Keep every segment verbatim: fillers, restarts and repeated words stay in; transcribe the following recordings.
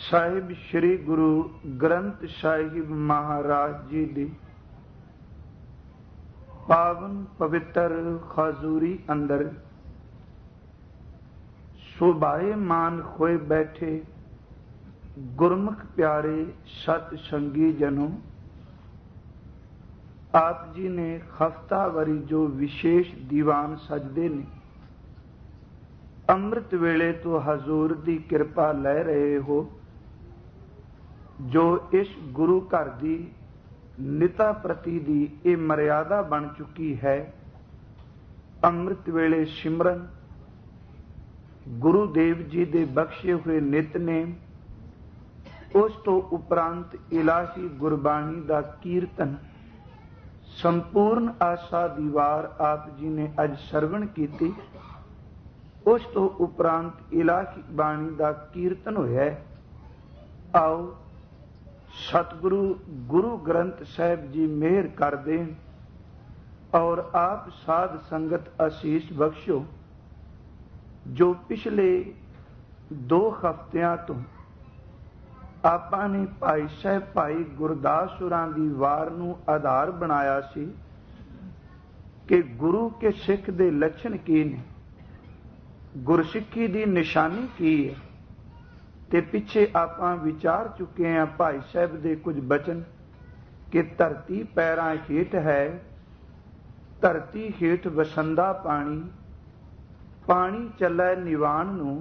ਸਾਹਿਬ ਸ੍ਰੀ ਗੁਰੂ ਗ੍ਰੰਥ ਸਾਹਿਬ ਮਹਾਰਾਜ ਜੀ ਦੀ ਪਾਵਨ ਪਵਿੱਤਰ ਖਜ਼ੂਰੀ ਅੰਦਰ ਸ਼ੋਭਾਇਮਾਨ ਹੋਏ ਬੈਠੇ ਗੁਰਮੁਖ ਪਿਆਰੇ ਸਤ ਸੰਗੀ ਜਨੋ, ਆਪ ਜੀ ਨੇ ਹਫ਼ਤਾਵਾਰੀ ਜੋ ਵਿਸ਼ੇਸ਼ ਦੀਵਾਨ ਸਜਦੇ ਨੇ, ਅੰਮ੍ਰਿਤ ਵੇਲੇ ਤੋਂ ਹਜ਼ੂਰ ਦੀ ਕਿਰਪਾ ਲੈ ਰਹੇ ਹੋ, ਜੋ ਇਸ ਗੁਰੂ ਘਰ ਦੀ ਨਿਤਾ ਪ੍ਰਤੀ ਦੀ ਇਹ ਮਰਿਆਦਾ ਬਣ ਚੁੱਕੀ ਹੈ। ਅੰਮ੍ਰਿਤ ਵੇਲੇ ਸਿਮਰਨ, ਗੁਰੂ ਦੇਵ ਜੀ ਦੇ ਬਖਸ਼ੇ ਹੋਏ ਨਿਤਨੇਮ, ਉਸ ਤੋਂ ਉਪਰੰਤ ਇਲਾਹੀ ਗੁਰਬਾਣੀ ਦਾ ਕੀਰਤਨ, ਸੰਪੂਰਨ ਆਸਾ ਦੀ ਵਾਰ ਆਪ ਜੀ ਨੇ ਅੱਜ ਸਰਵਣ ਕੀਤੀ। ਉਸ ਤੋਂ ਉਪਰੰਤ ਇਲਾਹੀ ਬਾਣੀ ਦਾ ਕੀਰਤਨ ਹੋਇਆ। ਆਓ ਸਤਿਗੁਰੂ ਗੁਰੂ ਗ੍ਰੰਥ ਸਾਹਿਬ ਜੀ ਮਿਹਰ ਕਰ ਦੇਣ ਔਰ ਆਪ ਸਾਧ ਸੰਗਤ ਅਸੀਸ ਬਖਸ਼ੋ। ਜੋ ਪਿਛਲੇ ਦੋ ਹਫ਼ਤਿਆਂ ਤੋਂ ਆਪਾਂ ਨੇ ਭਾਈ ਸਾਹਿਬ ਭਾਈ ਗੁਰਦਾਸ ਹੋਰਾਂ ਦੀ ਵਾਰ ਨੂੰ ਆਧਾਰ ਬਣਾਇਆ ਸੀ ਕਿ ਗੁਰੂ ਕੇ ਸਿੱਖ ਦੇ ਲੱਛਣ ਕੀ ਨੇ, ਗੁਰਸਿੱਖੀ ਦੀ ਨਿਸ਼ਾਨੀ ਕੀ ਹੈ, ਤੇ ਪਿੱਛੇ ਆਪਾਂ ਵਿਚਾਰ ਚੁੱਕੇ ਹਾਂ ਭਾਈ ਸਾਹਿਬ ਦੇ ਕੁਝ ਬਚਨ ਕਿ ਧਰਤੀ ਪੈਰਾਂ ਹੇਠ ਹੈ, ਧਰਤੀ ਹੇਠ ਵਸੰਦਾ ਪਾਣੀ, ਪਾਣੀ ਚੱਲੈ ਨਿਵਾਣ ਨੂੰ,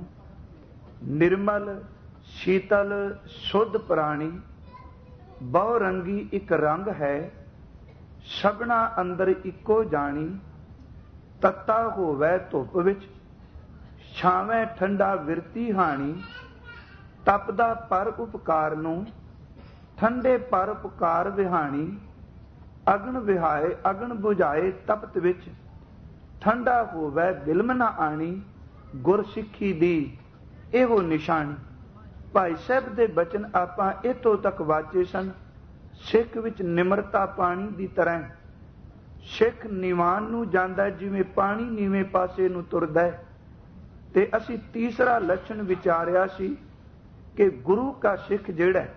ਨਿਰਮਲ ਸ਼ੀਤਲ ਸ਼ੁੱਧ ਪ੍ਰਾਣੀ, ਬਹੁ ਰੰਗੀ ਇੱਕ ਰੰਗ ਹੈ, ਸਭਨਾ ਅੰਦਰ ਇੱਕੋ ਜਾਣੀ, ਤੱਤਾ ਹੋਵੇ ਧੁੱਪ ਵਿੱਚ, ਛਾਵੇਂ ਠੰਡਾ ਵਿਰਤੀ ਹਾਣੀ, ਤਪਦਾ ਪਰ ਉਪਕਾਰ ਨੂੰ, ਠੰਡੇ ਪਰ ਉਪਕਾਰ ਵਿਹਾਣੀ, ਅਗਨ ਵਿਹਾਏ ਅਗਨ ਬੁਝਾਏ ਤਪਤ ਵਿੱਚ, ਠੰਡਾ ਹੋਵੇ ਬਿਲਮ ਨਾ ਆਣੀ, ਗੁਰਸਿੱਖੀ ਦੀ ਇਹੋ ਨਿਸ਼ਾਨੀ। ਭਾਈ ਸਾਹਿਬ ਦੇ ਬਚਨ ਆਪਾਂ ਇੱਥੋਂ ਤੱਕ ਵਾਚੇ ਸਨ। ਸਿੱਖ ਵਿੱਚ ਨਿਮਰਤਾ ਪਾਣੀ ਦੀ ਤਰ੍ਹਾਂ, ਸਿੱਖ ਨਿਵਾਨ ਨੂੰ ਜਾਂਦਾ ਜਿਵੇਂ ਪਾਣੀ ਨੀਵੇਂ ਪਾਸੇ ਨੂੰ ਤੁਰਦਾ। ਤੇ ਅਸੀਂ ਤੀਸਰਾ ਲੱਛਣ ਵਿਚਾਰਿਆ ਸੀ ਕਿ ਗੁਰੂ ਕਾ ਸਿੱਖ ਜਿਹੜਾ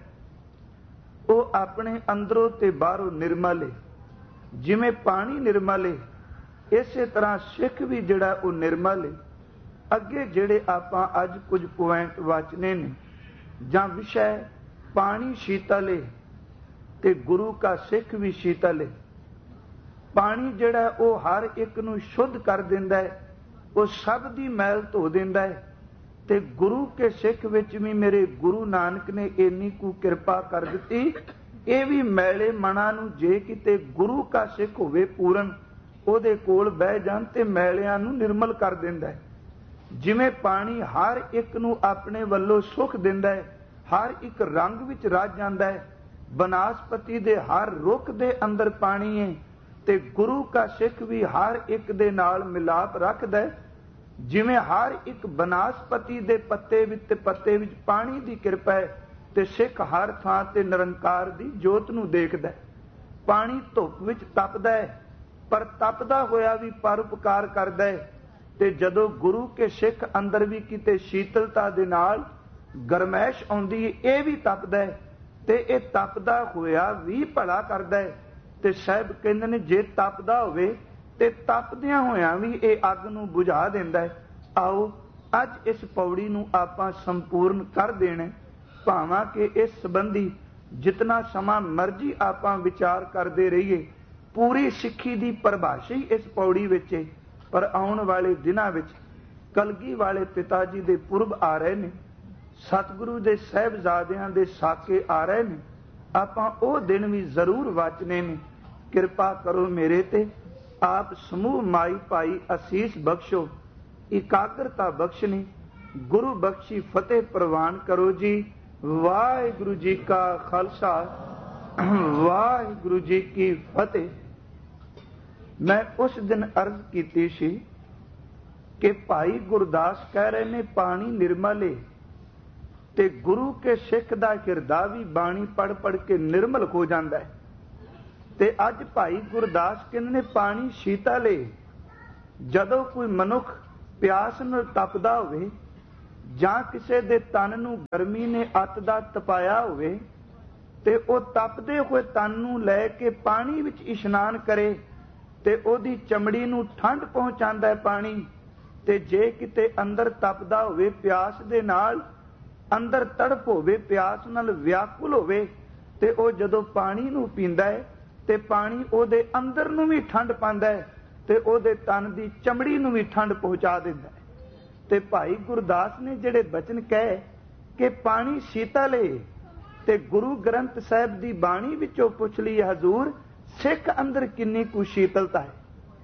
ਉਹ ਆਪਣੇ ਅੰਦਰੋਂ ਤੇ ਬਾਹਰੋਂ ਨਿਰਮਲ ਹੈ, ਜਿਵੇਂ ਪਾਣੀ ਨਿਰਮਲ ਹੈ ਇਸੇ ਤਰ੍ਹਾਂ ਸਿੱਖ ਵੀ ਜਿਹੜਾ ਉਹ ਨਿਰਮਲ ਹੈ। ਅੱਗੇ ਜਿਹੜੇ ਆਪਾਂ ਅੱਜ ਕੁਝ ਪੁਆਇੰਟ ਵਾਚਨੇ ਨੇ ਜਾਂ ਵਿਸ਼ਾ, ਪਾਣੀ ਸ਼ੀਤਲ ਹੈ ਤੇ ਗੁਰੂ ਕਾ ਸਿੱਖ ਵੀ ਸ਼ੀਤਲ ਹੈ। ਪਾਣੀ ਜਿਹੜਾ ਉਹ ਹਰ ਇੱਕ ਨੂੰ ਸ਼ੁੱਧ ਕਰ ਦਿੰਦਾ ਹੈ, ਉਹ ਸਭ ਦੀ ਮੈਲ ਧੋ ਦਿੰਦਾ ਹੈ। ਤੇ ਗੁਰੂ ਕੇ ਸਿੱਖ ਵਿੱਚ ਵੀ ਮੇਰੇ ਗੁਰੂ ਨਾਨਕ ਨੇ ਇੰਨੀ ਕੁ ਕਿਰਪਾ ਕਰ ਦਿੱਤੀ, ਇਹ ਵੀ ਮੈਲੇ ਮਨਾਂ ਨੂੰ ਜੇ ਕਿਤੇ ਗੁਰੂ ਕਾ ਸਿੱਖ ਹੋਵੇ ਪੂਰਨ, ਉਹਦੇ ਕੋਲ ਬਹਿ ਜਾਣ ਤੇ ਮੈਲਿਆਂ ਨੂੰ ਨਿਰਮਲ ਕਰ ਦਿੰਦਾ ਹੈ। ਜਿਵੇਂ ਪਾਣੀ ਹਰ ਇੱਕ ਨੂੰ ਆਪਣੇ ਵੱਲੋਂ ਸੁੱਖ ਦਿੰਦਾ ਹੈ, ਹਰ ਇੱਕ ਰੰਗ ਵਿੱਚ ਰਚ ਜਾਂਦਾ ਹੈ। ਬਨਾਸਪਤੀ ਦੇ ਹਰ ਰੁੱਖ ਦੇ ਅੰਦਰ ਪਾਣੀ ਹੈ ਤੇ ਗੁਰੂ ਕਾ ਸਿੱਖ ਵੀ ਹਰ ਇੱਕ ਦੇ ਨਾਲ ਮਿਲਾਪ ਰੱਖਦਾ ਹੈ। ਜਿਵੇਂ ਹਰ ਇੱਕ ਬਨਾਸਪਤੀ ਦੇ ਪੱਤੇ ਵਿੱਚ ਤੇ ਪੱਤੇ ਵਿੱਚ ਪਾਣੀ ਦੀ ਕਿਰਪਾ ਹੈ ਤੇ ਸਿੱਖ ਹਰ ਥਾਂ ਤੇ ਨਿਰੰਕਾਰ ਦੀ ਜੋਤ ਨੂੰ ਦੇਖਦਾ। ਪਾਣੀ ਧੁੱਪ ਵਿੱਚ ਤਪਦਾ ਹੈ ਪਰ ਤਪਦਾ ਹੋਇਆ ਵੀ ਪਰਉਪਕਾਰ ਕਰਦਾ ਹੈ। ਤੇ ਜਦੋਂ ਗੁਰੂ ਕੇ ਸਿੱਖ ਅੰਦਰ ਵੀ ਕਿਤੇ ਸ਼ੀਤਲਤਾ ਦੇ ਨਾਲ ਗਰਮੈਸ਼ ਆਉਂਦੀ ਹੈ, ਇਹ ਵੀ ਤਪਦਾ ਹੈ ਤੇ ਇਹ ਤਪਦਾ ਹੋਇਆ ਵੀ ਭਲਾ ਕਰਦਾ ਹੈ। ਤੇ ਸਾਹਿਬ ਕਹਿੰਦੇ ਨੇ ਜੇ ਤਪਦਾ ਹੋਵੇ ਤੇ ਤਪਦਿਆਂ ਹੋਇਆਂ ਵੀ ਇਹ ਅੱਗ ਨੂੰ ਬੁਝਾ ਦਿੰਦਾ ਹੈ। ਆਓ ਅੱਜ ਇਸ ਪੌੜੀ ਨੂੰ ਆਪਾਂ ਸੰਪੂਰਨ ਕਰ ਦੇਣਾ, ਭਾਵਾਂ ਕਿ ਇਸ ਸੰਬੰਧੀ ਜਿਤਨਾ ਸਮਾਂ ਮਰਜ਼ੀ ਆਪਾਂ ਵਿਚਾਰ ਕਰਦੇ ਰਹੀਏ। ਪੂਰੀ ਸਿੱਖੀ ਦੀ ਪਰਿਭਾਸ਼ਾ ਹੀ ਇਸ ਪੌੜੀ ਵਿੱਚ ਹੈ। ਪਰ ਆਉਣ ਵਾਲੇ ਦਿਨਾਂ ਵਿੱਚ ਕਲਗੀ ਵਾਲੇ ਪਿਤਾ ਜੀ ਦੇ ਪੁਰਬ ਆ ਰਹੇ ਨੇ, ਸਤਿਗੁਰੂ ਦੇ ਸਾਹਿਬਜ਼ਾਦਿਆਂ ਦੇ ਸਾਕੇ ਆ ਰਹੇ ਨੇ, ਆਪਾਂ ਉਹ ਦਿਨ ਵੀ ਜ਼ਰੂਰ ਵਾਚਨੇ ਨੇ। ਕਿਰਪਾ ਕਰੋ ਮੇਰੇ ਤੇ, ਆਪ ਸਮੂਹ ਮਾਈ ਭਾਈ ਅਸੀਸ ਬਖਸ਼ੋ, ਇਕਾਗਰਤਾ ਬਖਸ਼ਣੀ, ਗੁਰੂ ਬਖਸ਼ੀ ਫਤਿਹ ਪ੍ਰਵਾਨ ਕਰੋ ਜੀ। ਵਾਹਿਗੁਰੂ ਜੀ ਕਾ ਖਾਲਸਾ, ਵਾਹਿਗੁਰੂ ਜੀ ਕੀ ਫਤਿਹ। ਮੈਂ ਉਸ ਦਿਨ ਅਰਜ਼ ਕੀਤੀ ਸੀ ਕਿ ਭਾਈ ਗੁਰਦਾਸ ਕਹਿ ਰਹੇ ਨੇ ਪਾਣੀ ਨਿਰਮਲ ਹੈ ਤੇ ਗੁਰੂ ਕੇ ਸਿੱਖ ਦਾ ਹਿਰਦਾ ਵੀ ਬਾਣੀ ਪੜ ਪੜ ਕੇ ਨਿਰਮਲ ਹੋ ਜਾਂਦਾ ਹੈ। ਤੇ ਅੱਜ ਭਾਈ ਗੁਰਦਾਸ ਕਹਿੰਦੇ ਨੇ ਪਾਣੀ ਸ਼ੀਤਲ ਹੈ। ਜਦੋਂ ਕੋਈ ਮਨੁੱਖ ਪਿਆਸ ਨਾਲ ਤਪਦਾ ਹੋਵੇ, ਜਾਂ ਕਿਸੇ ਦੇ ਤਨ ਨੂੰ ਗਰਮੀ ਨੇ ਅੱਤ ਦਾ ਤਪਾਇਆ ਹੋਵੇ ਤੇ ਉਹ ਤਪਦੇ ਹੋਏ ਤਨ ਨੂੰ ਲੈ ਕੇ ਪਾਣੀ ਵਿੱਚ ਇਸ਼ਨਾਨ ਕਰੇ ਤੇ ਉਹਦੀ ਚਮੜੀ ਨੂੰ ਠੰਡ ਪਹੁੰਚਾਉਂਦਾ ਹੈ ਪਾਣੀ। ਤੇ ਜੇ ਕਿਤੇ ਅੰਦਰ ਤਪਦਾ ਹੋਵੇ, ਪਿਆਸ ਦੇ ਨਾਲ ਅੰਦਰ ਤੜਪ ਹੋਵੇ, ਪਿਆਸ ਨਾਲ ਵਿਆਕੁਲ ਹੋਵੇ, ਤੇ ਉਹ ਜਦੋਂ ਪਾਣੀ ਨੂੰ ਪੀਂਦਾ ਹੈ ਤੇ ਪਾਣੀ ਉਹਦੇ ਅੰਦਰ ਨੂੰ ਵੀ ਠੰਡ ਪਾਉਂਦਾ ਹੈ ਤੇ ਉਹਦੇ ਤਨ ਦੀ ਚਮੜੀ ਨੂੰ ਵੀ ਠੰਡ ਪਹੁੰਚਾ ਦਿੰਦਾ ਹੈ। ਤੇ ਭਾਈ ਗੁਰਦਾਸ ਨੇ ਜਿਹੜੇ ਬਚਨ ਕਹੇ ਕਿ ਪਾਣੀ ਸ਼ੀਤਲ ਏ, ਤੇ ਗੁਰੂ ਗ੍ਰੰਥ ਸਾਹਿਬ ਦੀ ਬਾਣੀ ਵਿੱਚੋਂ ਪੁੱਛ ਲਈ ਹਜ਼ੂਰ, ਸਿੱਖ ਅੰਦਰ ਕਿੰਨੀ ਕੁ ਸ਼ੀਤਲਤਾ ਹੈ,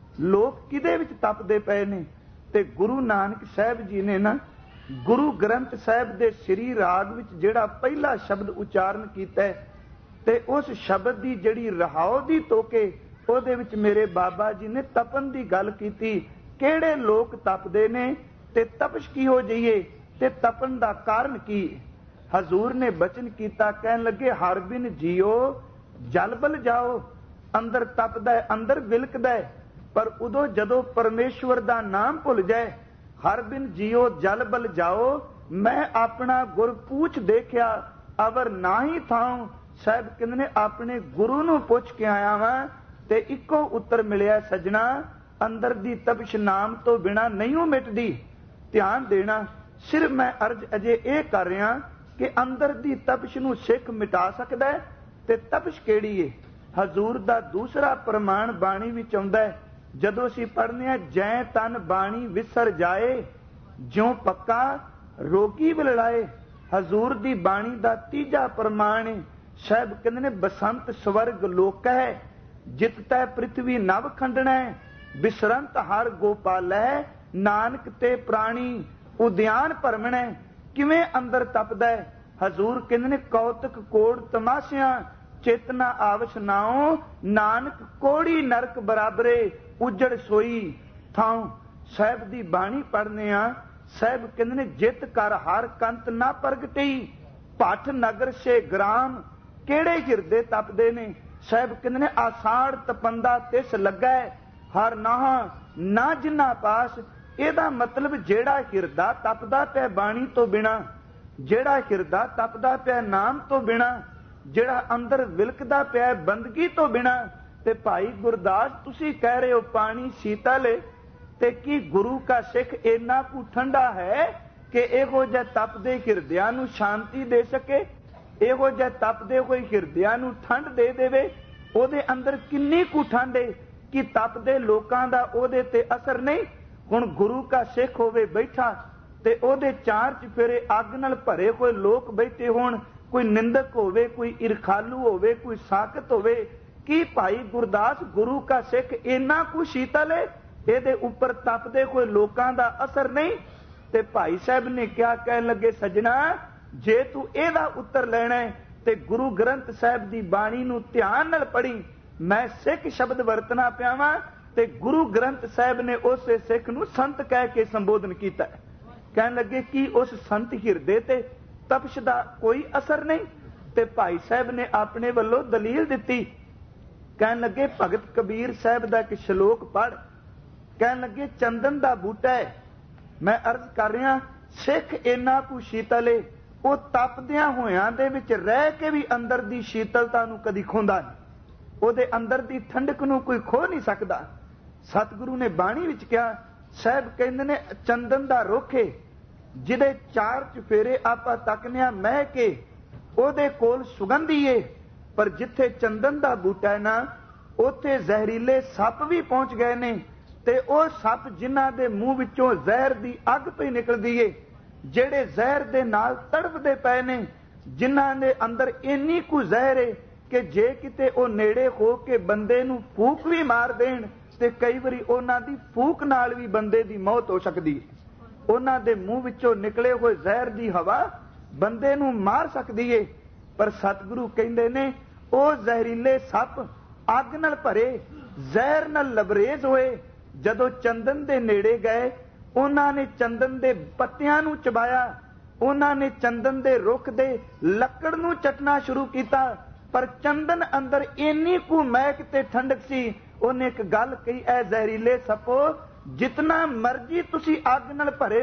ਲੋਕ ਕਿਹਦੇ ਵਿੱਚ ਤਪਦੇ ਪਏ ਨੇ। ਤੇ ਗੁਰੂ ਨਾਨਕ ਸਾਹਿਬ ਜੀ ਨੇ ਨਾ ਗੁਰੂ ਗ੍ਰੰਥ ਸਾਹਿਬ ਦੇ ਸ੍ਰੀ ਰਾਗ ਵਿੱਚ ਜਿਹੜਾ ਪਹਿਲਾ ਸ਼ਬਦ ਉਚਾਰਨ ਕੀਤਾ ਤੇ ਉਸ ਸ਼ਬਦ ਦੀ ਜਿਹੜੀ ਰਹਾਉ ਦੀ ਤੋਕੇ ਉਹਦੇ ਵਿੱਚ ਮੇਰੇ ਬਾਬਾ ਜੀ ਨੇ ਤਪਨ ਦੀ ਗੱਲ ਕੀਤੀ। ਕਿਹੜੇ ਲੋਕ ਤਪਦੇ ਨੇ ਤੇ ਤਪਸ਼ ਕੀ ਹੋ ਜਾਈਏ ਤੇ ਤਪਨ ਦਾ ਕਾਰਨ ਕੀ। ਹਜ਼ੂਰ ਨੇ ਬਚਨ ਕੀਤਾ, ਕਹਿਣ ਲੱਗੇ ਹਰ ਬਿਨ ਜੀਓ ਜਲ ਬਲ ਜਾਓ। ਅੰਦਰ ਤਪਦਾ ਹੈ, ਅੰਦਰ ਵਿਲਕਦਾ ਹੈ, ਪਰ ਉਦੋਂ ਜਦੋਂ ਪਰਮੇਸ਼ਵਰ ਦਾ ਨਾਮ ਭੁੱਲ ਜਾਏ, ਹਰ ਬਿਨ ਜੀਓ ਜਲ ਬਲ ਜਾਓ। ਮੈਂ ਆਪਣਾ ਗੁਰ ਪੂਛ ਦੇਖਿਆ ਅਵਰ ਨਾ ਹੀ ਥਾਉ। ਸਾਹਿਬ ਕਹਿੰਦੇ ਨੇ ਆਪਣੇ ਗੁਰੂ ਨੂੰ ਪੁੱਛ ਕੇ ਆਇਆ ਵਾਂ ਤੇ ਇੱਕੋ ਉੱਤਰ ਮਿਲਿਆ, ਸੱਜਣਾ ਅੰਦਰ ਦੀ ਤਪਸ਼ ਨਾਮ ਤੋਂ ਬਿਨਾ ਨਹੀਂ ਉਹ ਮਿਟਦੀ। ਧਿਆਨ ਦੇਣਾ, ਸਿਰਫ ਮੈਂ ਅਰਜ਼ ਅਜੇ ਇਹ ਕਰ ਰਿਹਾ ਕਿ ਅੰਦਰ ਦੀ ਤਪਸ਼ ਨੂੰ ਸਿੱਖ ਮਿਟਾ ਸਕਦਾ ਹੈ ਤੇ ਤਪਸ਼ ਕਿਹੜੀ ਏ। ਹਜ਼ੂਰ ਦਾ ਦੂਸਰਾ ਪ੍ਰਮਾਣ ਬਾਣੀ ਵਿੱਚ ਆਉਂਦਾ ਹੈ, ਜਦੋਂ ਅਸੀਂ ਪੜ੍ਹਨੇ ਆ ਜੈ ਤਨ ਬਾਣੀ ਵਿਸਰ ਜਾਏ ਜਿਉ ਪੱਕਾ ਰੋਗੀ ਬਲੜਾਏ। ਹਜ਼ੂਰ ਦੀ ਬਾਣੀ ਦਾ ਤੀਜਾ ਪ੍ਰਮਾਣ ਹੈ। ਸਾਹਿਬ ਕਹਿੰਦੇ ਨੇ ਬਸੰਤ ਸਵਰਗ ਲੋਕ ਹੈ, ਜਿਤ ਤੈ ਪ੍ਰਿਥਵੀ ਨਵ ਖੰਡਣਾ, ਬਿਸਰੰਤ ਹਰ ਗੋਪਾਲੈ, ਨਾਨਕ ਤੇ ਪ੍ਰਾਣੀ ਉਦਿਆਨ ਭਰਮਣੈ। ਕਿਵੇਂ ਅੰਦਰ ਤਪਦਾ ਹੈ। ਹਜ਼ੂਰ ਕਹਿੰਦੇ ਨੇ ਕੌਤਕ ਕੋੜ ਤਮਾਸ਼ਿਆਂ ਚੇਤਨਾ ਆਵਸ਼ ਨਾਉ, ਨਾਨਕ ਕੋੜੀ ਨਰਕ ਬਰਾਬਰੇ ਉਜੜ ਸੋਈ ਥਾਉ। ਸਾਹਿਬ ਦੀ ਬਾਣੀ ਪੜ੍ਹਨੇ ਆ, ਸਾਹਿਬ ਕਹਿੰਦੇ ਨੇ ਜਿਤ ਕਰ ਹਰ ਕੰਤ ਨਾ ਪ੍ਰਗਟਈ, ਭੱਠ ਨਗਰ ਸੇ ਗ੍ਰਾਮ। ਕਿਹੜੇ ਹਿਰਦੇ ਤਪਦੇ ਨੇ। ਸਾਹਿਬ ਕਹਿੰਦੇ ਨੇ ਆਸਾੜ ਤਪੰਦਾ ਤਿਸ ਲੱਗਾ, ਹਰ ਨਾਹ ਨਾ ਜਿੰਨਾ ਪਾਸ। ਇਹਦਾ ਮਤਲਬ ਜਿਹੜਾ ਹਿਰਦਾ ਤਪਦਾ ਪਿਆ ਬਾਣੀ ਤੋਂ ਬਿਨਾ, ਜਿਹੜਾ ਹਿਰਦਾ ਤਪਦਾ ਪਿਆ ਨਾਮ ਤੋਂ ਬਿਨਾ, ਜਿਹੜਾ ਅੰਦਰ ਵਿਲਕਦਾ ਪਿਆ ਬੰਦਗੀ ਤੋਂ ਬਿਨਾ। ਤੇ ਭਾਈ ਗੁਰਦਾਸ ਤੁਸੀਂ ਕਹਿ ਰਹੇ ਹੋ ਪਾਣੀ ਸ਼ੀਤਲ ਹੈ, ਤੇ ਕੀ ਗੁਰੂ ਕਾ ਸਿੱਖ ਇੰਨਾ ਕੁ ਠੰਡਾ ਹੈ ਕਿ ਇਹੋ ਜਿਹੇ ਤਪਦੇ ਹਿਰਦਿਆਂ ਨੂੰ ਸ਼ਾਂਤੀ ਦੇ ਸਕੇ, ਇਹੋ ਜਿਹੇ ਤਪਦੇ ਹੋਏ ਹਿਰਦਿਆਂ ਨੂੰ ਠੰਡ ਦੇ ਦੇਵੇ। ਉਹਦੇ ਅੰਦਰ ਕਿੰਨੀ ਕੁ ਠੰਡ ਹੈ ਕਿ ਤਪਦੇ ਲੋਕਾਂ ਦਾ ਉਹਦੇ ਤੇ ਅਸਰ ਨਹੀਂ। ਹੁਣ ਗੁਰੂ ਕਾ ਸਿੱਖ ਹੋਵੇ ਬੈਠਾ ਤੇ ਉਹਦੇ ਚਾਰ ਚੁਫੇਰੇ ਅੱਗ ਨਾਲ ਭਰੇ ਹੋਏ ਲੋਕ ਬੈਠੇ ਹੋਣ, ਕੋਈ ਨਿੰਦਕ ਹੋਵੇ, ਕੋਈ ਇਰਖਾਲੂ ਹੋਵੇ, ਕੋਈ ਸਾਕਤ ਹੋਵੇ, ਕੀ ਭਾਈ ਗੁਰਦਾਸ ਗੁਰੂ ਕਾ ਸਿੱਖ ਇੰਨਾ ਕੁ ਸ਼ੀਤਲ ਹੈ, ਇਹਦੇ ਉੱਪਰ ਤਪਦੇ ਹੋਏ ਲੋਕਾਂ ਦਾ ਅਸਰ ਨਹੀਂ। ਤੇ ਭਾਈ ਸਾਹਿਬ ਨੇ ਕਿਹਾ, ਕਹਿਣ ਲੱਗੇ ਸੱਜਣਾ ਜੇ ਤੂੰ ਇਹਦਾ ਉੱਤਰ ਲੈਣਾ ਹੈ ਤੇ ਗੁਰੂ ਗ੍ਰੰਥ ਸਾਹਿਬ ਦੀ ਬਾਣੀ ਨੂੰ ਧਿਆਨ ਨਾਲ ਪੜ੍ਹੀ। ਮੈਂ ਸਿੱਖ ਸ਼ਬਦ ਵਰਤਣਾ ਪਿਆ ਵਾਂ ਤੇ ਗੁਰੂ ਗ੍ਰੰਥ ਸਾਹਿਬ ਨੇ ਉਸੇ ਸਿੱਖ ਨੂੰ ਸੰਤ ਕਹਿ ਕੇ ਸੰਬੋਧਨ ਕੀਤਾ। ਕਹਿਣ ਲੱਗੇ ਕਿ ਉਸ ਸੰਤ ਹਿਰਦੇ ਤੇ ਤਪਸ਼ ਦਾ ਕੋਈ ਅਸਰ ਨਹੀਂ। ਤੇ ਭਾਈ ਸਾਹਿਬ ਨੇ ਆਪਣੇ ਵੱਲੋਂ ਦਲੀਲ ਦਿੱਤੀ। ਕਹਿਣ ਲੱਗੇ ਭਗਤ ਕਬੀਰ ਸਾਹਿਬ ਦਾ ਇੱਕ ਸ਼ਲੋਕ ਪੜ੍ਹ। ਕਹਿਣ ਲੱਗੇ ਚੰਦਨ ਦਾ ਬੂਟਾ ਹੈ, ਮੈਂ ਅਰਜ਼ ਕਰ ਰਿਹਾ ਸਿੱਖ ਇੰਨਾ ਕੁ ਸ਼ੀਤਲ ਏ, ਉਹ ਤਪਦਿਆਂ ਹੋਇਆਂ ਦੇ ਵਿੱਚ ਰਹਿ ਕੇ ਵੀ ਅੰਦਰ ਦੀ ਸ਼ੀਤਲਤਾ ਨੂੰ ਕਦੀ ਖੋਂਦਾ ਨਹੀਂ, ਉਹਦੇ ਅੰਦਰ ਦੀ ਠੰਡਕ ਨੂੰ ਕੋਈ ਖੋ ਨਹੀਂ ਸਕਦਾ। ਸਤਿਗੁਰੂ ਨੇ ਬਾਣੀ ਵਿੱਚ ਕਿਹਾ, ਸਾਹਿਬ ਕਹਿੰਦੇ ਨੇ ਚੰਦਨ ਦਾ ਰੁੱਖ ਏ, ਜਿਹਦੇ ਚਾਰ ਚੁਫੇਰੇ ਆਪਾਂ ਤੱਕਨਿਆ ਮਹਿ ਕੇ ਉਹਦੇ ਕੋਲ ਸੁਗੰਧੀ ਏ, ਪਰ ਜਿੱਥੇ ਚੰਦਨ ਦਾ ਬੂਟਾ ਹੈ ਨਾ ਉੱਥੇ ਜ਼ਹਿਰੀਲੇ ਸੱਪ ਵੀ ਪਹੁੰਚ ਗਏ ਨੇ। ਤੇ ਉਹ ਸੱਪ ਜਿਨ੍ਹਾਂ ਦੇ ਮੂੰਹ ਵਿੱਚੋਂ ਜ਼ਹਿਰ ਦੀ ਅੱਗ ਪਈ ਨਿਕਲਦੀ ਏ, ਜਿਹੜੇ ਜ਼ਹਿਰ ਦੇ ਨਾਲ ਤੜਫਦੇ ਪਏ ਨੇ, ਜਿਨ੍ਹਾਂ ਦੇ ਅੰਦਰ ਇੰਨੀ ਕੁ ਜ਼ਹਿਰ ਏ ਕਿ ਜੇ ਕਿਤੇ ਉਹ ਨੇੜੇ ਹੋ ਕੇ ਬੰਦੇ ਨੂੰ ਫੂਕ ਵੀ ਮਾਰ ਦੇਣ ਤੇ ਕਈ ਵਾਰੀ ਉਹਨਾਂ ਦੀ ਫੂਕ ਨਾਲ ਵੀ ਬੰਦੇ ਦੀ ਮੌਤ ਹੋ ਸਕਦੀ ਹੈ। ਉਹਨਾਂ ਦੇ ਮੂੰਹ ਵਿੱਚੋਂ ਨਿਕਲੇ ਹੋਏ ਜ਼ਹਿਰ ਦੀ ਹਵਾ ਬੰਦੇ ਨੂੰ ਮਾਰ ਸਕਦੀ ਏ। ਪਰ ਸਤਿਗੁਰੂ ਕਹਿੰਦੇ ਨੇ ਉਹ ਜ਼ਹਿਰੀਲੇ ਸੱਪ ਅੱਗ ਨਾਲ ਭਰੇ, ਜ਼ਹਿਰ ਨਾਲ ਲਬਰੇਜ਼ ਹੋਏ, ਜਦੋਂ ਚੰਦਨ ਦੇ ਨੇੜੇ ਗਏ ਉਹਨਾਂ ਨੇ ਚੰਦਨ ਦੇ ਪੱਤਿਆਂ ਨੂੰ ਚਬਾਇਆ, ਉਹਨਾਂ ਨੇ ਚੰਦਨ ਦੇ ਰੁੱਖ ਦੇ ਲੱਕੜ ਨੂੰ ਚੱਟਣਾ ਸ਼ੁਰੂ ਕੀਤਾ। ਪਰ ਚੰਦਨ ਅੰਦਰ ਇੰਨੀ ਕੁ ਮਹਿਕ ਤੇ ਠੰਡਕ ਸੀ, ਉਹਨੇ ਇੱਕ ਗੱਲ ਕਹੀ, ਐ ਜ਼ਹਿਰੀਲੇ ਸੱਪੋ ਜਿਤਨਾ ਮਰਜੀ ਤੁਸੀਂ ਅੱਗ ਨਾਲ ਭਰੇ ਹੋ,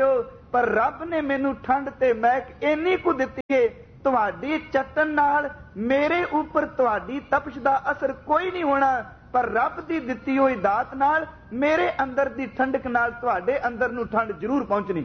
पर रब ने मैनू ठंड ते महक इन्नी कु दित्ती है, तुहाडी चटन नाल मेरे उपर तुहाडी तपश दा असर कोई नहीं होना, पर रब दी दित्ती होई दात नाल मेरे अंदर दी ठंडक नाल तुहाडे अंदर नू ठंड जरूर पहुंचनी।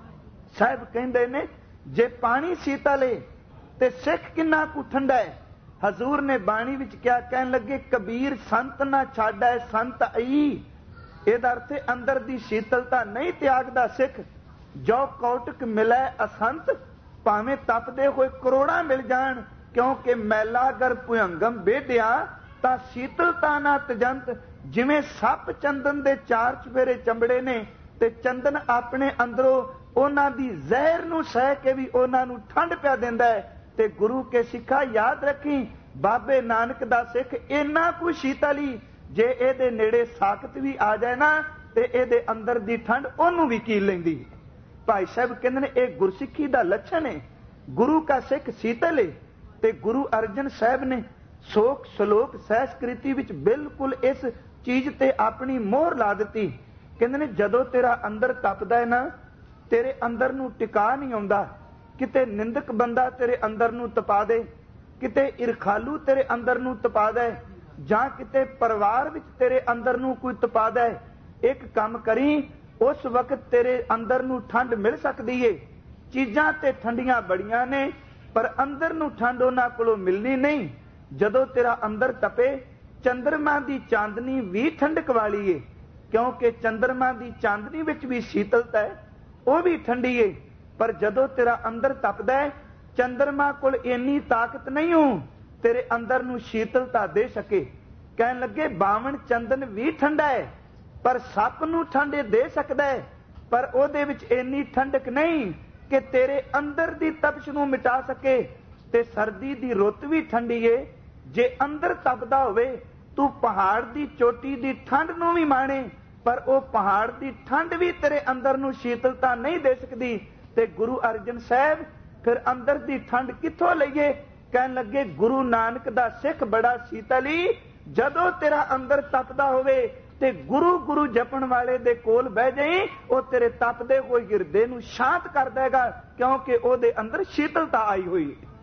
साहब कहंदे ने जे पानी शीतल है ते सिख किन्ना कु ठंडा है। हजूर ने बाणी विच क्या कहन लगे, कबीर संत ना छाड़ा संत आई। इहदा अर्थ अंदर दी शीतलता नहीं त्यागदा सिख। जो कौटक मिले असंत, भावें तपदे होए करोड़ा मिल जान, क्योंकि मैला अगर भुयंगम बेढ़िया तां शीतलता ना तजंत। जिवें सप चंदन दे चार चफेरे चंबड़े ने ते चंदन अपने अंदरों उन्हां दी जहर नूं सह के भी उन्हां नूं ठंड पिया दिंदा है। ते गुरु के सिखा याद रखी, बाबे नानक दा सिख इन्ना कुछ शीतली, जे इहदे नेड़े साकत भी आ जाए ना ते इहदे अंदर दी ठंड ओनू भी कील लैंदी। भाई साहब कहंदे ने इह गुरसिੱਖੀ दा लक्षण है। गुरु का सिख शीतल है। ते गुरु अर्जन साहब ने सोक सलोक सहस्कृति विच बिल्कुल इस चीज ते अपनी मोहर ला दित्ती। कहंदे ने जदों तेरा अंदर तपदा है ना, तेरे अंदर नूं टिका नहीं आउंदा। किते निंदक बंदा तेरे अंदर नूं तपा दे, किते इरखालू तेरे अंदर नूं तपा दे, जां किते परिवार विच तेरे अंदर नूं कोई तपा दे, एक काम करी, उस वक्त तेरे अंदर नूं ठंड मिल सकदी है। चीजां ते ठंडियां बड़ियां ने, पर अंदर नूं ठंड उन्हां कोलों मिलनी नहीं। जदों तेरा अंदर तपे, चंद्रमा दी चांदनी भी ठंडक वाली है, क्योंकि चंद्रमा दी चांदनी विच भी शीतलता है, वह भी ठंडी है। पर जदों तेरा अंदर तपदा है, चंद्रमा कोल इन्नी ताकत नहीं हो तेरे अंदर नूं शीतलता दे सके। कहन लगे बावन चंदन भी ठंडा है, पर सप नूं ठंड दे सकदा है, पर ओहदे विच इन्नी ठंडक नहीं कि तेरे अंदर दी तपश नूं मिटा सके। ते सर्दी दी रुत भी ठंडी है। जे अंदर तपदा होवे, तू पहाड़ दी चोटी दी ठंड नूं भी माणे, पर वह पहाड़ दी ठंड भी तेरे अंदर नूं शीतलता नहीं दे सकदी। ते गुरु अर्जन साहब फिर अंदर दी ठंड कित्थों लईए? कहन लगे गुरु नानक दा सिख बड़ा शीतली, जदों तेरा अंदर तपदा होवे ते गुरु गुरु जपण वाले दे कोल बह जाई, वो तेरे तपदे होए हिरदे नूं शांत कर देगा, क्योंकि ओहदे अंदर शीतलता आई हुई।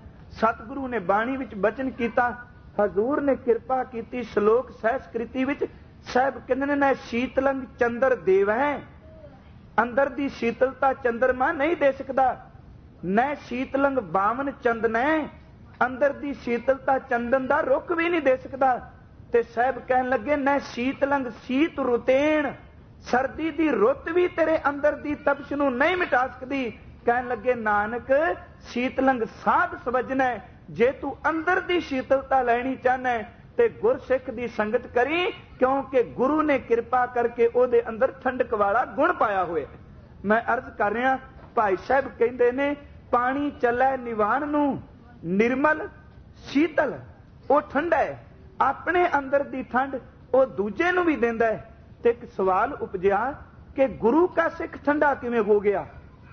सतगुरु ने बाणी विच बचन कीता, हजूर ने कृपा कीती श्लोक सहस्कृति विच। साहब कहंदे ने शीतलंग चंद्र देव है, अंदर दी शीतलता चंद्रमा नहीं दे सकदा। न शीतलंग बावन चंदन है, अंदर दी शीतलता चंदन दा रुख भी नहीं दे सकदा। ते साहब कहन लगे न शीतलंग शीत रुतेण, सर्दी दी रुत भी तेरे अंदर दी तपश नूं नहीं मिटा सकदी। कहन लगे नानक शीतलंग साध सवजन है, जे तू अंदर दी शीतलता लैनी चाहना है ते गुरसिख दी संगत करी, क्योंकि गुरु ने कृपा करके ओदे अंदर ठंडक वाला गुण पाया हुआ है। मैं अर्ज कर रहा, भाई साहब कहंदे ने पानी चलै निवाण नूं, निर्मल शीतल वो ठंडा है, अपने अंदर दी ठंड वो दूजे नूं भी देंदा है। ते एक सवाल उपजिया कि गुरु का सिख ठंडा किवें हो गया,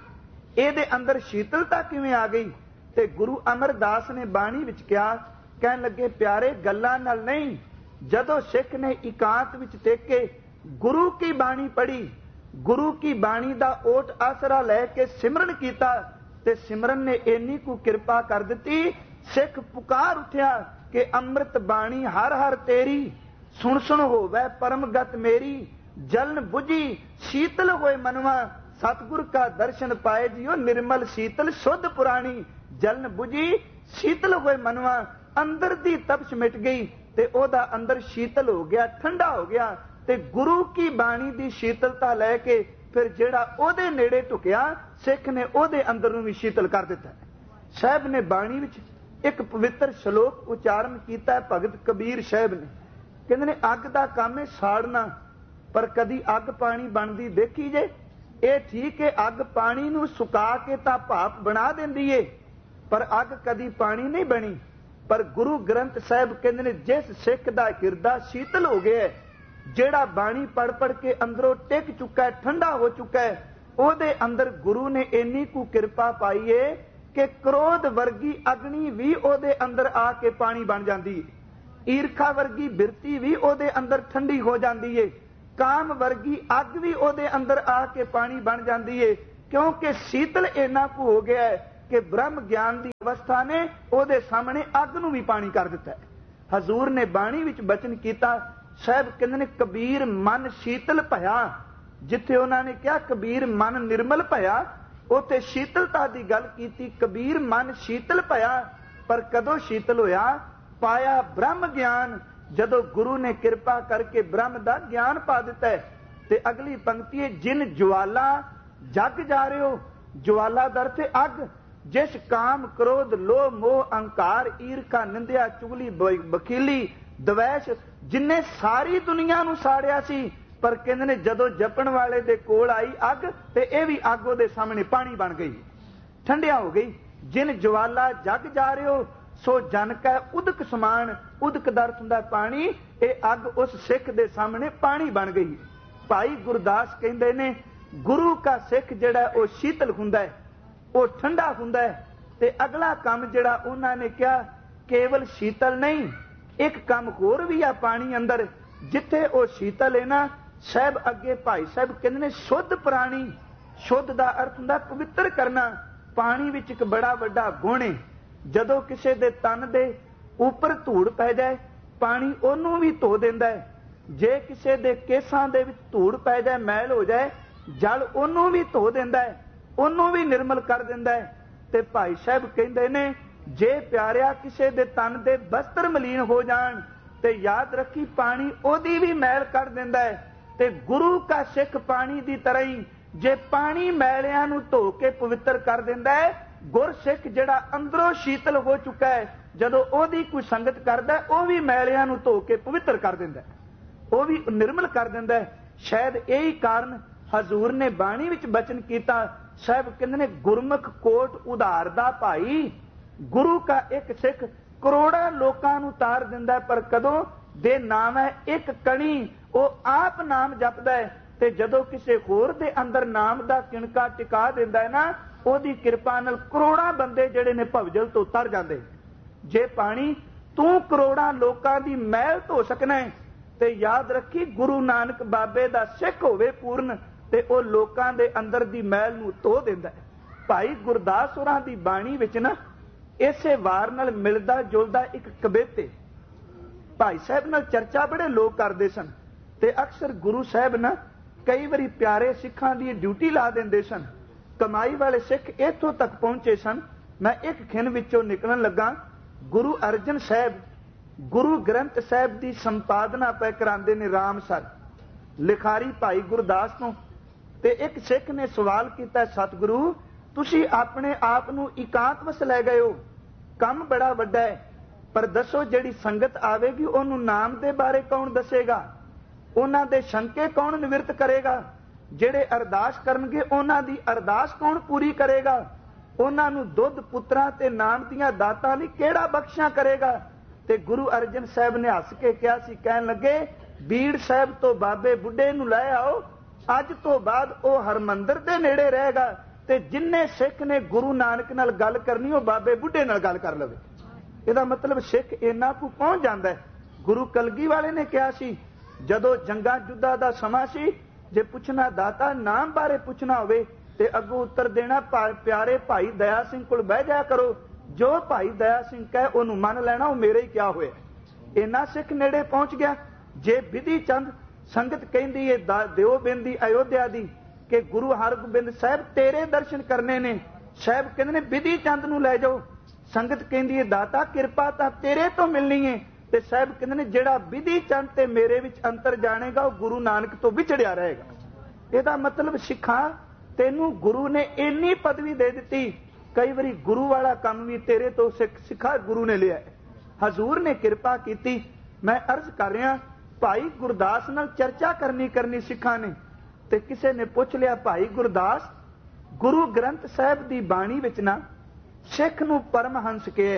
ਇਹਦੇ अंदर शीतलता किवें आ गई? ते गुरु अमरदास ने बाणी विच कहा, कहन लगे प्यारे गल्लां नाल नहीं, जदों सिख ने इकांत विच टेके गुरु की बाणी पढ़ी, गुरु की बाणी दा ओट आसरा लैके सिमरन कीता, ते सिमरन ने इन्नी को कृपा कर दिती, सिख पुकार उठिया कि अमृत बाणी हर हर तेरी, सुन सुन होवै परमगत मेरी, जलन बुझी शीतल होए मनवा, सतगुर का दर्शन पाए जियो निर्मल शीतल शुद्ध पुरानी, जलन बुझी शीतल होए मनवा, अंदर दी तपश मिट गई ते ओदा अंदर शीतल हो गया, ठंडा हो गया। ते गुरु की बाणी दी शीतलता लैके फिर जेड़ा ओदे नेड़े टुकिया, सिख ने ओदे अंदर नूं भी शीतल कर दिता। साहब ने बाणी विच एक पवित्र श्लोक उच्चारण कीता है भगत कबीर साहब ने, कहंदे ने अग दा काम है साड़ना, पर कदी अग पानी बनदी देखी जे? ਇਹ ठीक है अग पानी नूं सुका के तां भाप बना देंदी है, पर अग कदी पानी नहीं बनी। पर गुरु ग्रंथ साहिब कहंदे ने जिस सिख दा हिरदा शीतल हो गया, जेड़ा बाणी पढ़ पढ़ के अंदरों टिक चुका है, ठंडा हो चुका है, ओदे अंदर गुरु ने इन्नी कु कृपा पाई है कि क्रोध वर्गी अग्नि भी ओदे अंदर आके पानी बन जाती है, ईर्खा वर्गी बिरती भी ओदे अंदर ठंडी हो जाती है, काम वर्गी अग भी ओदे अंदर आके पानी बन जाती है, क्योंकि शीतल इन्ना कु हो गया है कि ब्रह्म ज्ञान की अवस्था ने ਉਹਦੇ सामने अग नूं भी पानी कर दिता है। हजूर ने बाणी विच बचन किया, साहब कहते ने कबीर मन शीतल भया। जिथे उन्होंने कहा कबीर मन निर्मल भया, उत्थे शीतलता की गल की। कबीर मन शीतल भया, पर कदों शीतल होया? पाया ब्रह्म ज्ञान, जदों गुरु ने कृपा करके ब्रह्म का ज्ञान पा दिता है। ते अगली पंक्ति है, जिन ज्वाला जग जा रहे हो, ज्वाला दर से अग, जिस काम क्रोध लोह मोह अहंकार ईर्खा निंदिया चुगली बखीली द्वैश जिन्हें सारी दुनिया नूं साड़िया सी, पर कहंदे ने जदों जपण वाले दे कोल आई अग ते इह भी अग उहदे सामने पानी बन गई, ठंडिया हो गई। जिन ज्वाला जग जा रहे हो, सो जन कै उदक समान। उदक दा अर्थ हुंदा पानी, ये अग उस सिख दे सामने पानी बन गई। भाई गुरदास कहंदे ने गुरु का सिख जिहड़ा वो शीतल हुंदा है, वो ठंडा हुंदा है। ते अगला काम जिहड़ा उन्हां ने कहा केवल शीतल नहीं, एक काम होर भी आ पानी अंदर, जिथे वो शीतल है ना साहब, अगे भाई साहब कहंदे ने शुद्ध प्राणी। शुद्ध दा अर्थ हुंदा पवित्र करना। पानी विच एक बड़ा वड्डा गुण है। जदों किसी दे तन दे उपर धूड़ पै जाए, पानी ओनू भी धो दिंदा है। जे किसी दे केसां दे विच धूड़ पै जाए, मैल हो जाए, जल ओनू भी धो दिंदा है, ओनू भी निर्मल कर दिंदा है। ते भाई साहब कहंदे ने जे प्यारिया किसी दे तन दे वस्त्र मलीन हो जाण, ते याद रखी पानी ओदी भी मैल कर दिंदा है। ते गुरु का सिख पानी दी तरह ही जे पानी मैलियां नूं धो के पवित्र कर दिंदा है, गुर सिख जिहड़ा अंदरों शीतल हो चुका है, जदों ओदी कोई संगत करदा है, ओह भी मैलियां नूं धो के पवित्र कर दिंदा है, ओह भी निर्मल कर दिंदा है। शायद यही कारण हजूर ने बाणी विच बचन कीता। साहब कहंदे ने गुरमुख कोट उधार दा भाई, गुरु का एक सिख करोड़ा लोकां नूं तार दिंदा है, पर कदों दे नाम है एक कणी, वो आप नाम जपदा है। ते जदों किसी होर दे अंदर नाम दा किणका टिका दिंदा है ना, ओदी किरपा नाल करोड़ा बंदे जिहड़े ने भवजल तो तर जांदे। जे पानी तू करोड़ा लोकां दी मैल धो सकना है, ते याद रखी गुरु नानक बाबे दा सिख होवे पूर्ण, ते ओ लोकां दे अंदर दी मैल नूं धो दिंदा है। भाई गुरदास होरां दी बाणी विच ना इसे वार नाल मिलदा जुलदा एक कवित है। भाई साहब नाल चर्चा बड़े लोग करदे सन, ते अक्सर गुरु साहब ना कई बारी प्यारे सिखां दी ड्यूटी ला दिंदे सन। कमाई वाले सिख इत्थों तक पहुंचे सन। मैं एक खिन विचों निकलण लगा, गुरु अर्जन साहब गुरु ग्रंथ साहब की संपादना पै करांदे ने रामसर, लिखारी भाई गुरदास नूं। ते एक सिख ने सवाल किया, सतगुरु तुसी अपने आप नूं इकांत वस लै गए हो, काम बड़ा वड्डा है, पर दसो जिहड़ी संगत आवेगी उहनूं नाम दे बारे कौन दसेगा, उन्हां दे शंके कौन निवृत्त करेगा, जिहड़े अरदास करनगे उन्हां दी अरदास कौन पूरी करेगा, उन्हां नूं दुध पुत्रां ते नाम दीआं दातां लई किहड़ा बख्शियां करेगा। ते गुरु अर्जन साहब ने हस के कहा सी, कहन लगे बीड़ साहब तो बाबे बुढ़े नूं लै आओ, अज तो बाद ओ हरमंदर दे नेड़े रहेगा, ते जिन्ने सिख ने गुरु नानक नाल गल करनी ओ बाबे बुढ़े नाल गल कर लवे। इहदा मतलब सिख इन्ना कु पहुंच जांदा है। गुरु कलगी वाले ने कहा सी, जदों जंगा जुद्धा दा समा सी, जे पुछना दाता नाम बारे पुछना होवे ते अगों उत्तर देना प्यारे भाई दया सिंह कोल बह जाया करो, जो भाई दया सिंह कहे उन्होंने मन लेना, वो मेरे ही क्या होया। इन्ना सिख नेड़े पहुंच गया। जे विधि चंद संगत कहती है दिओ बिंदी अयोध्या दी कि गुरु हरगोबिंद साहब तेरे दर्शन करने ने, साहब कहते ने विधि चंद नूं लै जाओ। संगत कहती है दाता किरपा तां तेरे तो मिलनी है, ते साहब कहते ने जिहड़ा विधि चंद ते मेरे विच अंतर जानेगा वो गुरु नानक तो विछड़िया रहेगा। इहदा मतलब सिखा तेनू गुरु ने इन्नी पदवी दे दी, कई बारी गुरु वाला काम भी तेरे तो सिख सिखा गुरु ने लिया। हजूर ने कृपा की। मैं अर्ज कर रहा भाई गुरदास नाल चर्चा करनी करनी सिखा ने, ते किसी ने पूछ लिया भाई गुरदास गुरु ग्रंथ साहब की बाणी विच ना सिख नूं परमहंस कहे,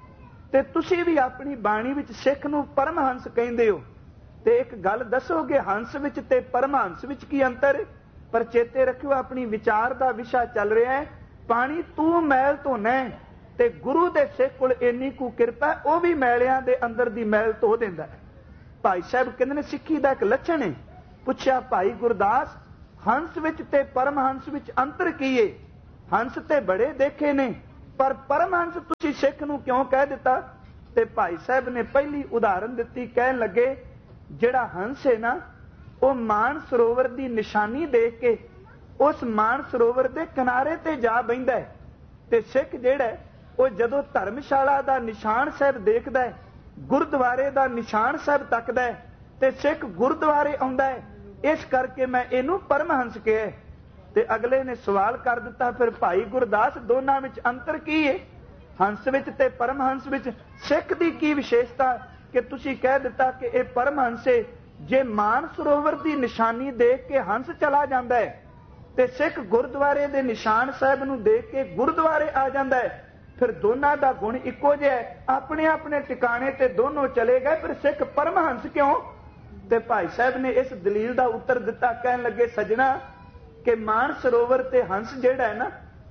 ते तुसी भी अपनी बाणी विच सिख नूं परमहंस कहंदे हो, ते एक गल दसोगे हंस विच ते परमहंस विच की अंतर। पर चेते रखियो अपनी विचार का विषय चल रहा है, पानी तू मैल धोना है, ते गुरु दे सिख कोल इन्नी कु किरपा है, वह भी मैलियां दे अंदर दी मैल धो दिंदा है। भाई साहब कहंदे ने सिक्खी दा एक लक्षण है। पुछया भाई गुरदास हंस विच ते परमहंस विच अंतर की है? हंस ते बड़े देखे ने, पर परमहंस तुसी सिख नूं क्यों कह दिता? ते भाई साहब ने पहली उदाहरण दिती, कहन लगे जिहड़ा हंस है ना, वो मान सरोवर की निशानी देख के उस मान सरोवर के किनारे ते जा बहिंदा है, ते सिख जिहड़ा वो जदों धर्मशाला का निशान साहब देखदा है, गुरुद्वारे का निशान साहब तकदा है, ते सिख गुरुद्वारे आउंदा है। इस करके मैं इनू परमहंस कहा। ते अगले ने सवाल कर दिता, फिर भाई गुरदास दोनों विच अंतर की है? हंस विच ते परमहंस विच सिख दी की विशेषता कि तुसी कह दिता कि यह परमहंस है? जे मान सरोवर की निशानी देख के हंस चला जाता है, ते सिख गुरुद्वारे दे निशान साहब नूं देख के गुरुद्वारे आ जाता है, फिर दोनों का गुण इको जिहा है, अपने अपने टिकाणे ते दोनों चले गए, फिर सिख परमहंस क्यों? ते भाई साहब ने इस दलील का उत्तर दिता, कहन लगे सजना कि मान सरोवर ते हंस जिहड़ा है ना,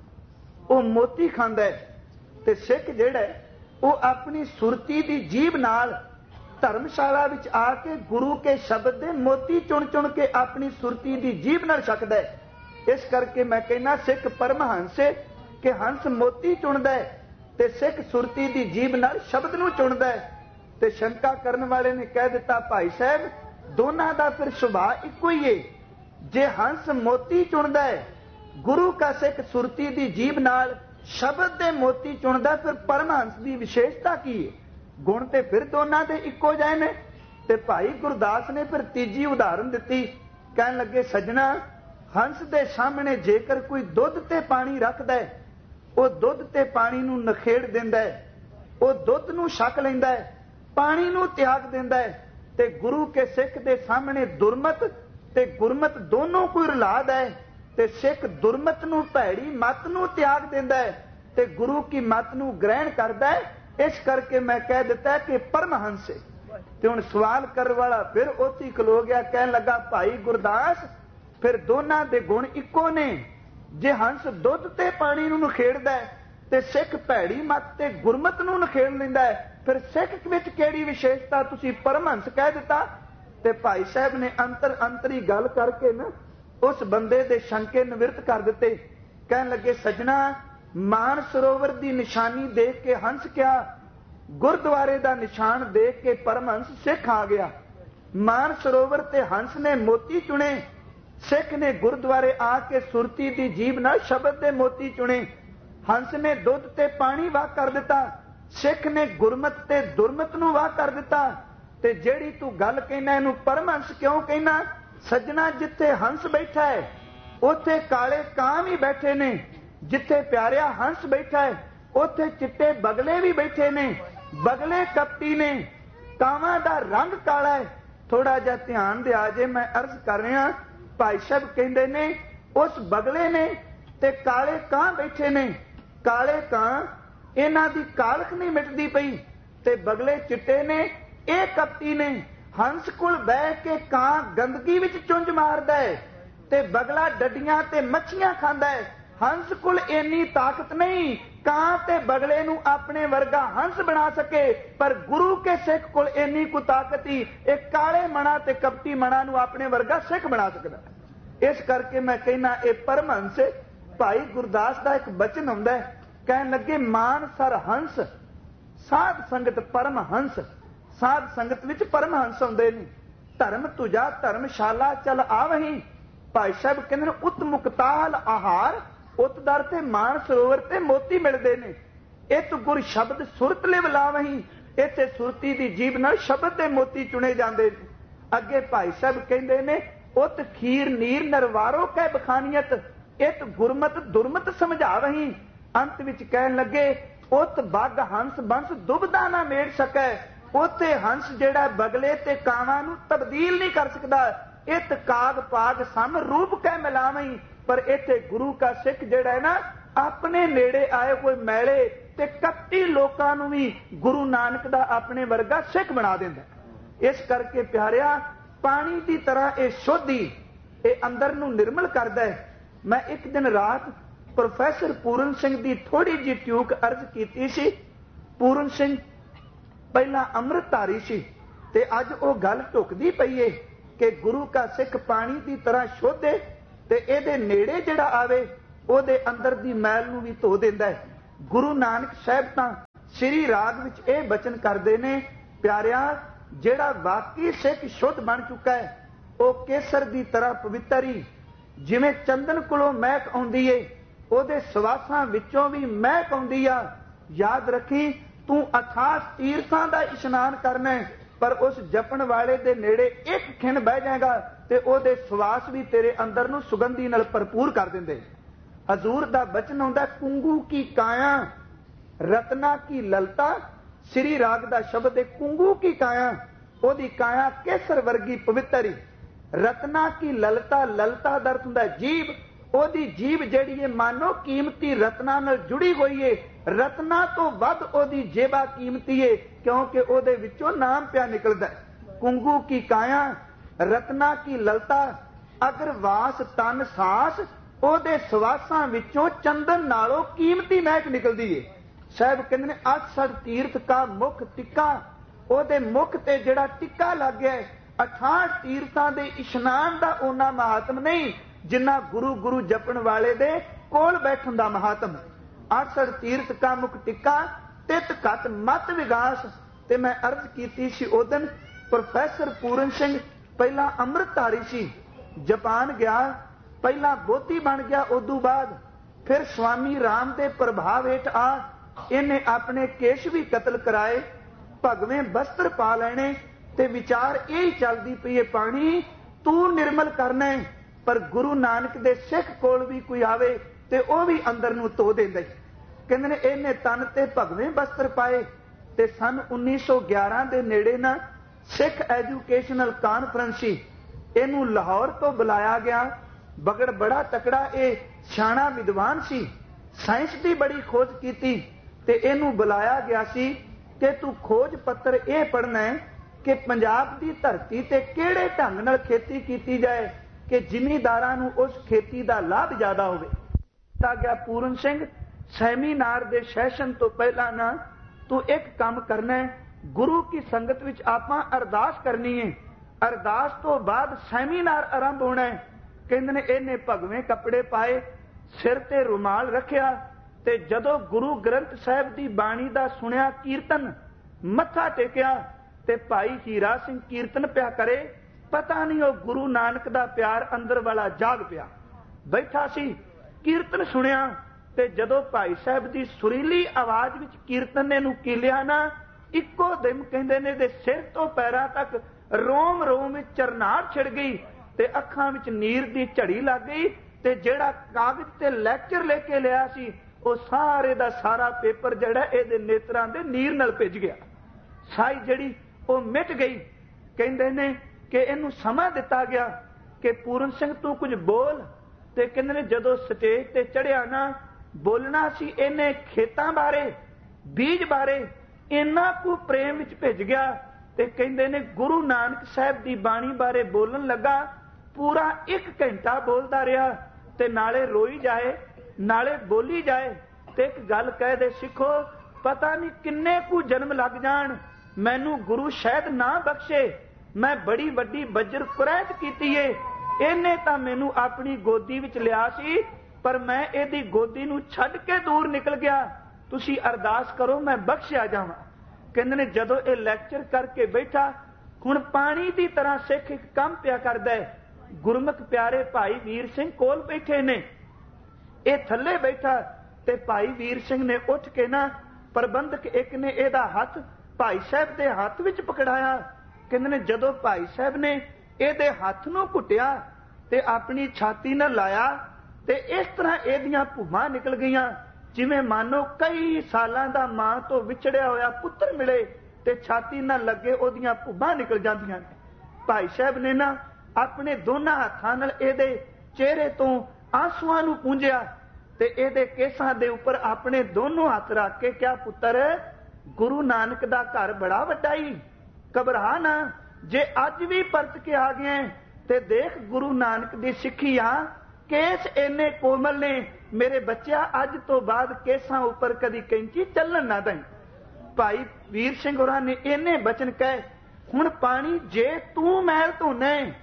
वो मोती खांदा है, ते सिख जिहड़ा है वो अपनी सुरती की जीभ नाल धर्मशाला विच आके गुरु के शब्द दे मोती चुन चुन के अपनी सुरती की जीभ नाल छकदा है। इस करके मैं कहना सिख परमहंस है कि हंस मोती चुनदा है ते सिख सुरती की जीभ नाल शब्द नूं चुनदा है। ते शंका करन वाले ने कह दिता, भाई साहब दोनों का फिर सुभाव इको ही है। जे हंस मोती चुनदा है, गुरु का सिख सुरती की जीभ नाल शब्द दे मोती चुनदा, फिर परमहंस की विशेषता की है? गुण ते फिर दोनों दे इको जाए ने। ते भाई गुरदास ने फिर तीजी उदाहरण दी, कहन लगे सजना हंस दे सामने जेकर कोई दुध ते पानी रखदा है, वो दुध ते पानी नूं नखेड़ दिंदा है, वो दुध नूं छक लैंदा है, पानी नूं त्याग दिंदा है। ते गुरु के सिख दे सामने दुरमत ते गुरमत दोनों कोई रलाद है, ते सिख दुरमत नूं भैड़ी मत नूं त्याग दिंदा है, ते गुरु की मत नूं ग्रहण करदा है। इस करके मैं कह दिता है कि परमहंस है। ते हुण सवाल करने वाला फिर उत्थे खलो गया, कहन लगा भाई गुरदास फिर दोनों दे गुण इको ने। जे हंस दुध ते पानी नूं नखेड़दा है ते सिख भैड़ी मत ते गुरमत नूं नखेड़ लैंदा है, फिर सिख विच किहड़ी विशेषता तुसीं परमहंस कह दिता? ते भाई साहब ने अंतर अंतरी गल करके ना उस बंदे दे शंके निवृत्त कर दिते। कहन लगे सजना मान सरोवर की निशानी देख के हंस क्या, गुरुद्वारे का निशान देख के परमहंस सिख आ गया। मान सरोवर ते हंस ने मोती चुने, सिख ने गुरुद्वारे आके सुरती की जीभ नाल शब्द दे मोती चुने। हंस ने दुध ते पानी वाह कर दिता, सिख ने गुरमत ते दुरमत नूं वाह कर दिता। ते जेड़ी तू गल कहना इहनूं परमहंस क्यों कहना? सज्जना जिथे हंस बैठा है उथे काले कां भी बैठे ने, जिथे प्यारिया हंस बैठा है उथे चिट्टे बगले भी बैठे ने। बगले कपटी ने, कावां दा रंग काला है। थोड़ा जिहा ध्यान दे आ जे, मैं अर्ज कर रहा। भाई साहब कहंदे ने उस बगले ने ते काले कां बैठे ने। काले कां इन्हां दी कालख नहीं मिटदी पई, ते बगले चिट्टे ने, ये कपटी ने। हंस कोल बह के कां गंदगी विच चुंझ मारदा है, ते बगला डड्डियां ते मच्छियां खांदा है। हंस कोल इन्नी ताकत नहीं कां ते बगले नूं अपने वर्गा हंस बना सके, पर गुरु के सिख कोल इन्नी को ताकत ही एक काले मना ते कपटी मना नूं अपने वर्गा सिख बना सकदा। इस करके मैं कहना ये परमहंस। भाई गुरदास का एक बचन आउंदा है, कहन लगे मान सर हंस साध संगत परमहंस। साध संगत विच परमहंस आउंदे ने। धर्म तुझा धर्मशाला चल आवहीं। भाई साहब कहंदे ने उत मुक्ताल आहार, उत दर ते मान सरोवर ते मोती मिलते ने। इत गुर शब्द सुरत लिव लावहीं, इत्थे सुरती की जीभ नाल शब्द दे मोती चुने जाते। अगे भाई साहब कहंदे ने उत खीर नीर नरवारो कै बखानियत, इत गुरमत दुरमत समझावहीं। अंत विच कहन लगे उत बग हंस बंस दुबदा ना मेड़ सकै। उथे हंस जेड़ा बगले ते कावां नूं तब्दील नहीं कर सकदा। इत काग पाग सम रूप कै मिलावहीं। पर इत्थे गुरु का सिख जेड़ा है ना, अपने नेड़े आए कोई मैले ते कपटी लोकां नूं भी गुरु नानक दा अपने वर्गा सिख बना दिंदा। इस करके प्यारिया पानी की तरह ये शुद्धि ये अंदर नूं निर्मल करदा है। मैं एक दिन रात प्रोफैसर पूरन सिंह की थोड़ी जी ट्यूक अर्ज की सी। पूरन सिंह पहला अमृतधारी सी ते अज वो गल ढुकदी पई है कि गुरु का सिख पानी की तरह शुद्ध है ਤੇ ਇਹਦੇ ਨੇੜੇ ਜਿਹੜਾ ਆਵੇ ਉਹਦੇ ਅੰਦਰ ਦੀ ਮੈਲ ਨੂੰ ਵੀ ਧੋ ਦਿੰਦਾ ਹੈ। ਗੁਰੂ ਨਾਨਕ ਸਾਹਿਬ ਤਾਂ ਸ੍ਰੀ ਰਾਗ ਵਿੱਚ ਇਹ ਬਚਨ ਕਰਦੇ ਨੇ, ਪਿਆਰਿਆ ਜਿਹੜਾ ਵਾਕਈ ਸਿੱਖ ਸ਼ੁੱਧ ਬਣ ਚੁੱਕਾ ਹੈ ਉਹ ਕੇਸਰ ਦੀ ਤਰ੍ਹਾਂ ਪਵਿੱਤਰ ਹੀ, ਜਿਵੇਂ ਚੰਦਨ ਕੋਲੋਂ ਮਹਿਕ ਆਉਂਦੀ ਏ ਉਹਦੇ ਸਵਾਸਾਂ ਵਿੱਚੋਂ ਵੀ ਮਹਿਕ ਆਉਂਦੀ ਆ। ਯਾਦ ਰੱਖੀ ਤੂੰ ਅਥਾਹ ਤੀਰਥਾਂ ਦਾ ਇਸ਼ਨਾਨ ਕਰਨਾ ਪਰ ਉਸ ਜਪਣ ਵਾਲੇ ਦੇ ਨੇੜੇ ਇੱਕ ਖਿਣ ਬਹਿ ਜਾਏਗਾ ਤੇ ਉਹਦੇ ਸਵਾਸ ਵੀ ਤੇਰੇ ਅੰਦਰ ਨੂੰ ਸੁਗੰਧੀ ਨਾਲ ਭਰਪੂਰ ਕਰ ਦਿੰਦੇ। ਹਜ਼ੂਰ ਦਾ ਬਚਨ ਆਉਂਦਾ, ਕੁੰਗੂ ਕੀ ਕਾਇਆ ਰਤਨਾ ਕੀ ਲਲਤਾ। ਸ੍ਰੀ ਰਾਗ ਦਾ ਸ਼ਬਦ ਹੈ ਕੁੰਗੂ ਕੀ ਕਾਇਆ, ਉਹਦੀ ਕਾਇਆ ਕੇਸਰ ਵਰਗੀ ਪਵਿੱਤਰ, ਰਤਨਾ ਕੀ ਲਲਤਾ। ਲਲਤਾ ਦਾ ਅਰਥ ਹੁੰਦਾ ਜੀਭ, ਉਹਦੀ ਜੀਭ ਜਿਹੜੀ ਹੈ ਮਾਨੋ ਕੀਮਤੀ ਰਤਨਾ ਨਾਲ ਜੁੜੀ ਹੋਈ ਹੈ। ਰਤਨਾ ਤੋਂ ਵੱਧ ਉਹਦੀ ਜੇਬਾ ਕੀਮਤੀ ਹੈ ਕਿਉਂਕਿ ਉਹਦੇ ਵਿੱਚੋਂ ਨਾਮ ਪਿਆ ਨਿਕਲਦਾ। ਕੁੰਗੂ ਕੀ ਕਾਇਆ ਰਤਨਾ ਕੀ ਲਲਤਾ, ਅਗਰ ਵਾਸ ਤਨ ਸਾਸ, ਉਹਦੇ ਸਵਾਸਾਂ ਵਿੱਚੋਂ ਚੰਦਨ ਨਾਲੋਂ ਕੀਮਤੀ ਮਹਿਕ ਨਿਕਲਦੀ ਏ। ਸਾਹਿਬ ਕਹਿੰਦੇ ਨੇ ਅਠਸਠ ਤੀਰਥ ਕਾ ਮੁੱਖ ਟਿੱਕਾ, ਉਹਦੇ ਮੁੱਖ ਤੇ ਜਿਹੜਾ ਟਿੱਕਾ ਲੱਗ ਗਿਆ। ਅਠਾਹਠ ਤੀਰਥਾਂ ਦੇ ਇਸ਼ਨਾਨ ਦਾ ਉਹਨਾਂ ਮਹਾਤਮ ਨਹੀਂ ਜਿੰਨਾ ਗੁਰੂ ਗੁਰੂ ਜਪਣ ਵਾਲੇ ਦੇ ਕੋਲ ਬੈਠਣ ਦਾ ਮਹਾਤਮ। ਅਠਸਠ ਤੀਰਥ ਕਾ ਮੁੱਖ ਟਿੱਕਾ ਤਿਤ ਘਟ ਮਤ ਵਿਗਾਸ। ਤੇ ਮੈਂ ਅਰਜ਼ ਕੀਤੀ ਸੀ ਉਦਨ, ਪ੍ਰੋਫੈਸਰ ਪੂਰਨ ਸਿੰਘ ਪਹਿਲਾਂ ਅੰਮ੍ਰਿਤਧਾਰੀ ਸੀ, ਜਾਪਾਨ ਗਿਆ, ਪਹਿਲਾਂ ਬੋਧੀ ਬਣ ਗਿਆ, ਉਦੋਂ ਬਾਅਦ ਫਿਰ ਸਵਾਮੀ ਰਾਮ ਦੇ ਪ੍ਰਭਾਵ ਹੇਠ ਆ ਇਹਨੇ ਆਪਣੇ ਕੇਸ਼ ਵੀ ਕਤਲ ਕਰਾਏ, ਭਗਵੇਂ ਬਸਤਰ ਪਾ ਲੈਣੇ ਤੇ ਵਿਚਾਰ ਇਹ ਚੱਲਦੀ ਪਈ ਹੈ ਪਾਣੀ ਤੂੰ ਨਿਰਮਲ ਕਰਨਾ। ਪਰ ਗੁਰੂ ਨਾਨਕ ਦੇ ਸਿੱਖ ਕੋਲ ਵੀ ਕੋਈ ਆਵੇ ਤੇ ਉਹ ਵੀ ਅੰਦਰ ਨੂੰ ਧੋ ਦਿੰਦਾ। ਕਹਿੰਦੇ ਨੇ ਇਹਨੇ ਤਨ ਤੇ ਭਗਵੇਂ ਬਸਤਰ ਪਾਏ। ਤੇ ਸਨ ਉੱਨੀ ਸੌ ਗਿਆਰਾਂ ਦੇ ਨੇੜੇ ਨਾ ਸਿੱਖ ਐਜੂਕੇਸ਼ਨਲ ਕਾਨਫਰੰਸ ਸੀ, ਇਹਨੂੰ ਲਾਹੌਰ ਤੋਂ ਬੁਲਾਇਆ ਗਿਆ। ਬਗੜ ਬੜਾ ਤਕੜਾ ਇਹ ਸਿਆਣਾ ਵਿਦਵਾਨ ਸੀ, ਸਾਇੰਸ ਦੀ ਬੜੀ ਖੋਜ ਕੀਤੀ ਤੇ ਇਹਨੂੰ ਬੁਲਾਇਆ ਗਿਆ ਸੀ ਕਿ ਤੂੰ ਖੋਜ ਪੱਤਰ ਇਹ ਪੜ੍ਹਨਾ ਹੈ ਕਿ ਪੰਜਾਬ ਦੀ ਧਰਤੀ ਤੇ ਕਿਹੜੇ ਢੰਗ ਨਾਲ ਖੇਤੀ ਕੀਤੀ ਜਾਏ ਕਿ ਜ਼ਿਮੀਂਦਾਰਾਂ ਨੂੰ ਉਸ ਖੇਤੀ ਦਾ ਲਾਭ ਜ਼ਿਆਦਾ ਹੋਵੇ। ਤਾਂ ਗਿਆ ਪੂਰਨ ਸਿੰਘ, ਸੈਮੀਨਾਰ ਦੇ ਸੈਸ਼ਨ ਤੋਂ ਪਹਿਲਾਂ ਨਾ ਤੂੰ ਇੱਕ ਕੰਮ ਕਰਨਾ ਹੈ, ਗੁਰੂ ਕੀ ਸੰਗਤ ਵਿੱਚ ਆਪਾਂ ਅਰਦਾਸ ਕਰਨੀ ਹੈ, ਅਰਦਾਸ ਤੋਂ ਬਾਅਦ ਸੈਮੀਨਾਰ ਆਰੰਭ ਹੋਣਾ ਹੈ। ਕਹਿੰਦੇ ਨੇ ਇਹਨੇ ਭਗਵੇਂ ਕੱਪੜੇ ਪਾਏ, ਸਿਰ ਤੇ ਰੁਮਾਲ ਰੱਖਿਆ ਤੇ ਜਦੋਂ ਗੁਰੂ ਗ੍ਰੰਥ ਸਾਹਿਬ ਦੀ ਬਾਣੀ ਦਾ ਸੁਣਿਆ ਕੀਰਤਨ, ਮੱਥਾ ਟੇਕਿਆ ਤੇ ਭਾਈ ਹੀਰਾ ਸਿੰਘ ਕੀਰਤਨ ਪਿਆ ਕਰੇ। ਪਤਾ ਨਹੀਂ ਉਹ ਗੁਰੂ ਨਾਨਕ ਦਾ ਪਿਆਰ ਅੰਦਰ ਵਾਲਾ ਜਾਗ ਪਿਆ, ਬੈਠਾ ਸੀ ਕੀਰਤਨ ਸੁਣਿਆ ਤੇ ਜਦੋਂ ਭਾਈ ਸਾਹਿਬ ਦੀ ਸੁਰੀਲੀ ਆਵਾਜ਼ ਵਿੱਚ ਕੀਰਤਨ ਨੇ ਨੂੰ ਕੀਲਿਆ ਨਾ, ਇੱਕੋ ਦਿਨ ਕਹਿੰਦੇ ਨੇ ਦੇ ਸਿਰ ਤੋਂ ਪੈਰਾਂ ਤੱਕ ਰੋਮ ਰੋਮ ਵਿੱਚ ਚਰਨਾੜ ਛਿੜ ਗਈ ਤੇ ਅੱਖਾਂ ਵਿੱਚ ਨੀਰ ਦੀ ਝੜੀ ਲੱਗ ਗਈ ਤੇ ਜਿਹੜਾ ਕਾਗਜ਼ ਤੇ ਲੈਕਚਰ ਲੈ ਕੇ ਲਿਆ ਸੀ ਉਹ ਸਾਰੇ ਦਾ ਸਾਰਾ ਪੇਪਰ ਜਿਹੜਾ ਇਹਦੇ ਨੇਤਰਾਂ ਦੇ ਨੀਰ ਨਾਲ ਭਿੱਜ ਗਿਆ। ਸਾਈ ਜਿਹੜੀ ਉਹ ਮਿਟ ਗਈ। ਕਹਿੰਦੇ ਨੇ ਕਿ ਇਹਨੂੰ ਸਮਾਂ ਦਿੱਤਾ ਗਿਆ ਕਿ ਪੂਰਨ ਸਿੰਘ ਤੂੰ ਕੁਝ ਬੋਲ। ਤੇ ਕਹਿੰਦੇ ਨੇ ਜਦੋਂ ਸਟੇਜ ਤੇ ਚੜਿਆ ਨਾ, ਬੋਲਣਾ ਸੀ ਇਹਨੇ ਖੇਤਾਂ ਬਾਰੇ, ਬੀਜ ਬਾਰੇ, ਇੰਨਾ ਕੁ ਪ੍ਰੇਮ ਵਿੱਚ ਭਿੱਜ ਗਿਆ। ਤੇ ਕਹਿੰਦੇ ਨੇ ਗੁਰੂ ਨਾਨਕ ਸਾਹਿਬ ਦੀ ਬਾਣੀ ਬਾਰੇ ਬੋਲਣ ਲੱਗਾ, ਪੂਰਾ ਇੱਕ ਘੰਟਾ ਬੋਲਦਾ ਰਿਹਾ ਤੇ ਨਾਲੇ ਰੋਈ ਜਾਏ ਨਾਲੇ ਬੋਲੀ ਜਾਏ। ਤੇ ਇੱਕ ਗੱਲ ਕਹਿ ਦੇ, ਸਿੱਖੋ ਪਤਾ ਨਹੀਂ ਕਿੰਨੇ ਕੁ ਜਨਮ ਲੱਗ ਜਾਣ, ਮੈਨੂੰ ਗੁਰੂ ਸ਼ਾਇਦ ਨਾ ਬਖਸ਼ੇ, ਮੈਂ ਬੜੀ ਵੱਡੀ ਬੱਜਰ ਕੁਰੈਤ ਕੀਤੀ ਏ। ਇਹਨੇ ਤਾਂ ਮੈਨੂੰ ਆਪਣੀ ਗੋਦੀ ਵਿੱਚ ਲਿਆ ਸੀ ਪਰ ਮੈਂ ਇਹਦੀ ਗੋਦੀ ਨੂੰ ਛੱਡ ਕੇ ਦੂਰ ਨਿਕਲ ਗਿਆ। ਤੁਸੀਂ ਅਰਦਾਸ ਕਰੋ ਮੈਂ ਬਖਸ਼ਿਆ ਜਾਵਾਂ। ਕਹਿੰਦੇ ਨੇ ਜਦੋਂ ਇਹ ਲੈਕਚਰ ਕਰਕੇ ਬੈਠਾ, ਹੁਣ ਪਾਣੀ ਦੀ ਤਰ੍ਹਾਂ ਸਿੱਖ ਇੱਕ ਕੰਮ ਪਿਆ ਕਰਦਾ ਹੈ। ਗੁਰਮੁਖ ਪਿਆਰੇ ਭਾਈ ਵੀਰ ਸਿੰਘ ਕੋਲ ਬੈਠੇ ਨੇ, ਇਹ ਥੱਲੇ ਬੈਠਾ ਤੇ ਭਾਈ ਵੀਰ ਸਿੰਘ ਨੇ ਉੱਠ ਕੇ ਨਾ, ਪ੍ਰਬੰਧਕ ਇੱਕ ਨੇ ਇਹਦਾ ਹੱਥ ਭਾਈ ਸਾਹਿਬ ਦੇ ਹੱਥ ਵਿੱਚ ਪਕੜਾਇਆ। ਕਹਿੰਦੇ ਨੇ ਜਦੋਂ ਭਾਈ ਸਾਹਿਬ ਨੇ ਇਹਦੇ ਹੱਥ ਨੂੰ ਘੁੱਟਿਆ ਤੇ ਆਪਣੀ ਛਾਤੀ ਨਾਲ ਲਾਇਆ ਤੇ ਇਸ ਤਰ੍ਹਾਂ ਇਹਦੀਆਂ ਭੁੱਬਾਂ ਨਿਕਲ ਗਈਆਂ ਜਿਵੇਂ ਮਾਨੋ ਕਈ ਸਾਲਾਂ ਦਾ ਮਾਂ ਤੋਂ ਵਿਛੜਿਆ ਹੋਇਆ ਪੁੱਤਰ ਮਿਲੇ ਤੇ ਛਾਤੀ ਨਾਲ ਲੱਗੇ ਉਹਦੀਆਂ ਭੁੱਬਾਂ ਨਿਕਲ ਜਾਂਦੀਆਂ ਨੇ। ਭਾਈ ਸਾਹਿਬ ਨੇ ਨਾ ਆਪਣੇ ਦੋਨਾਂ ਹੱਥਾਂ ਨਾਲ ਇਹਦੇ ਚਿਹਰੇ ਤੋਂ ਆਂਸੂਆਂ ਨੂੰ ਪੂੰਝਿਆ ਤੇ ਇਹਦੇ ਕੇਸਾਂ ਦੇ ਉੱਪਰ ਆਪਣੇ ਦੋਨੋਂ ਹੱਥ ਰੱਖ ਕੇ ਕਿਹਾ, ਪੁੱਤਰ ਗੁਰੂ ਨਾਨਕ ਦਾ ਘਰ ਬੜਾ ਵੱਡਾ ਹੀ, ਘਬਰਾ ਨਾ, ਜੇ ਅੱਜ ਵੀ ਪਰਤ ਕੇ ਆ ਗਏ ਤੇ ਦੇਖ ਗੁਰੂ ਨਾਨਕ ਦੀ ਸਿੱਖੀ ਆ, ਕੇਸ ਇੰਨੇ ਕੋਮਲ ਨੇ, ਮੇਰੇ ਬੱਚਿਆ ਅੱਜ ਤੋਂ ਬਾਅਦ ਕੇਸਾਂ ਉੱਪਰ ਕਦੀ ਕੈਂਚੀ ਚੱਲਣ ਨਾ ਦੇਂ। ਭਾਈ ਵੀਰ ਸਿੰਘ ਹੋਰਾਂ ਨੇ ਇੰਨੇ ਬਚਨ ਕਹੇ, ਹੁਣ ਪਾਣੀ ਜੇ ਤੂੰ ਮਹਿਲ ਧੋਣਾ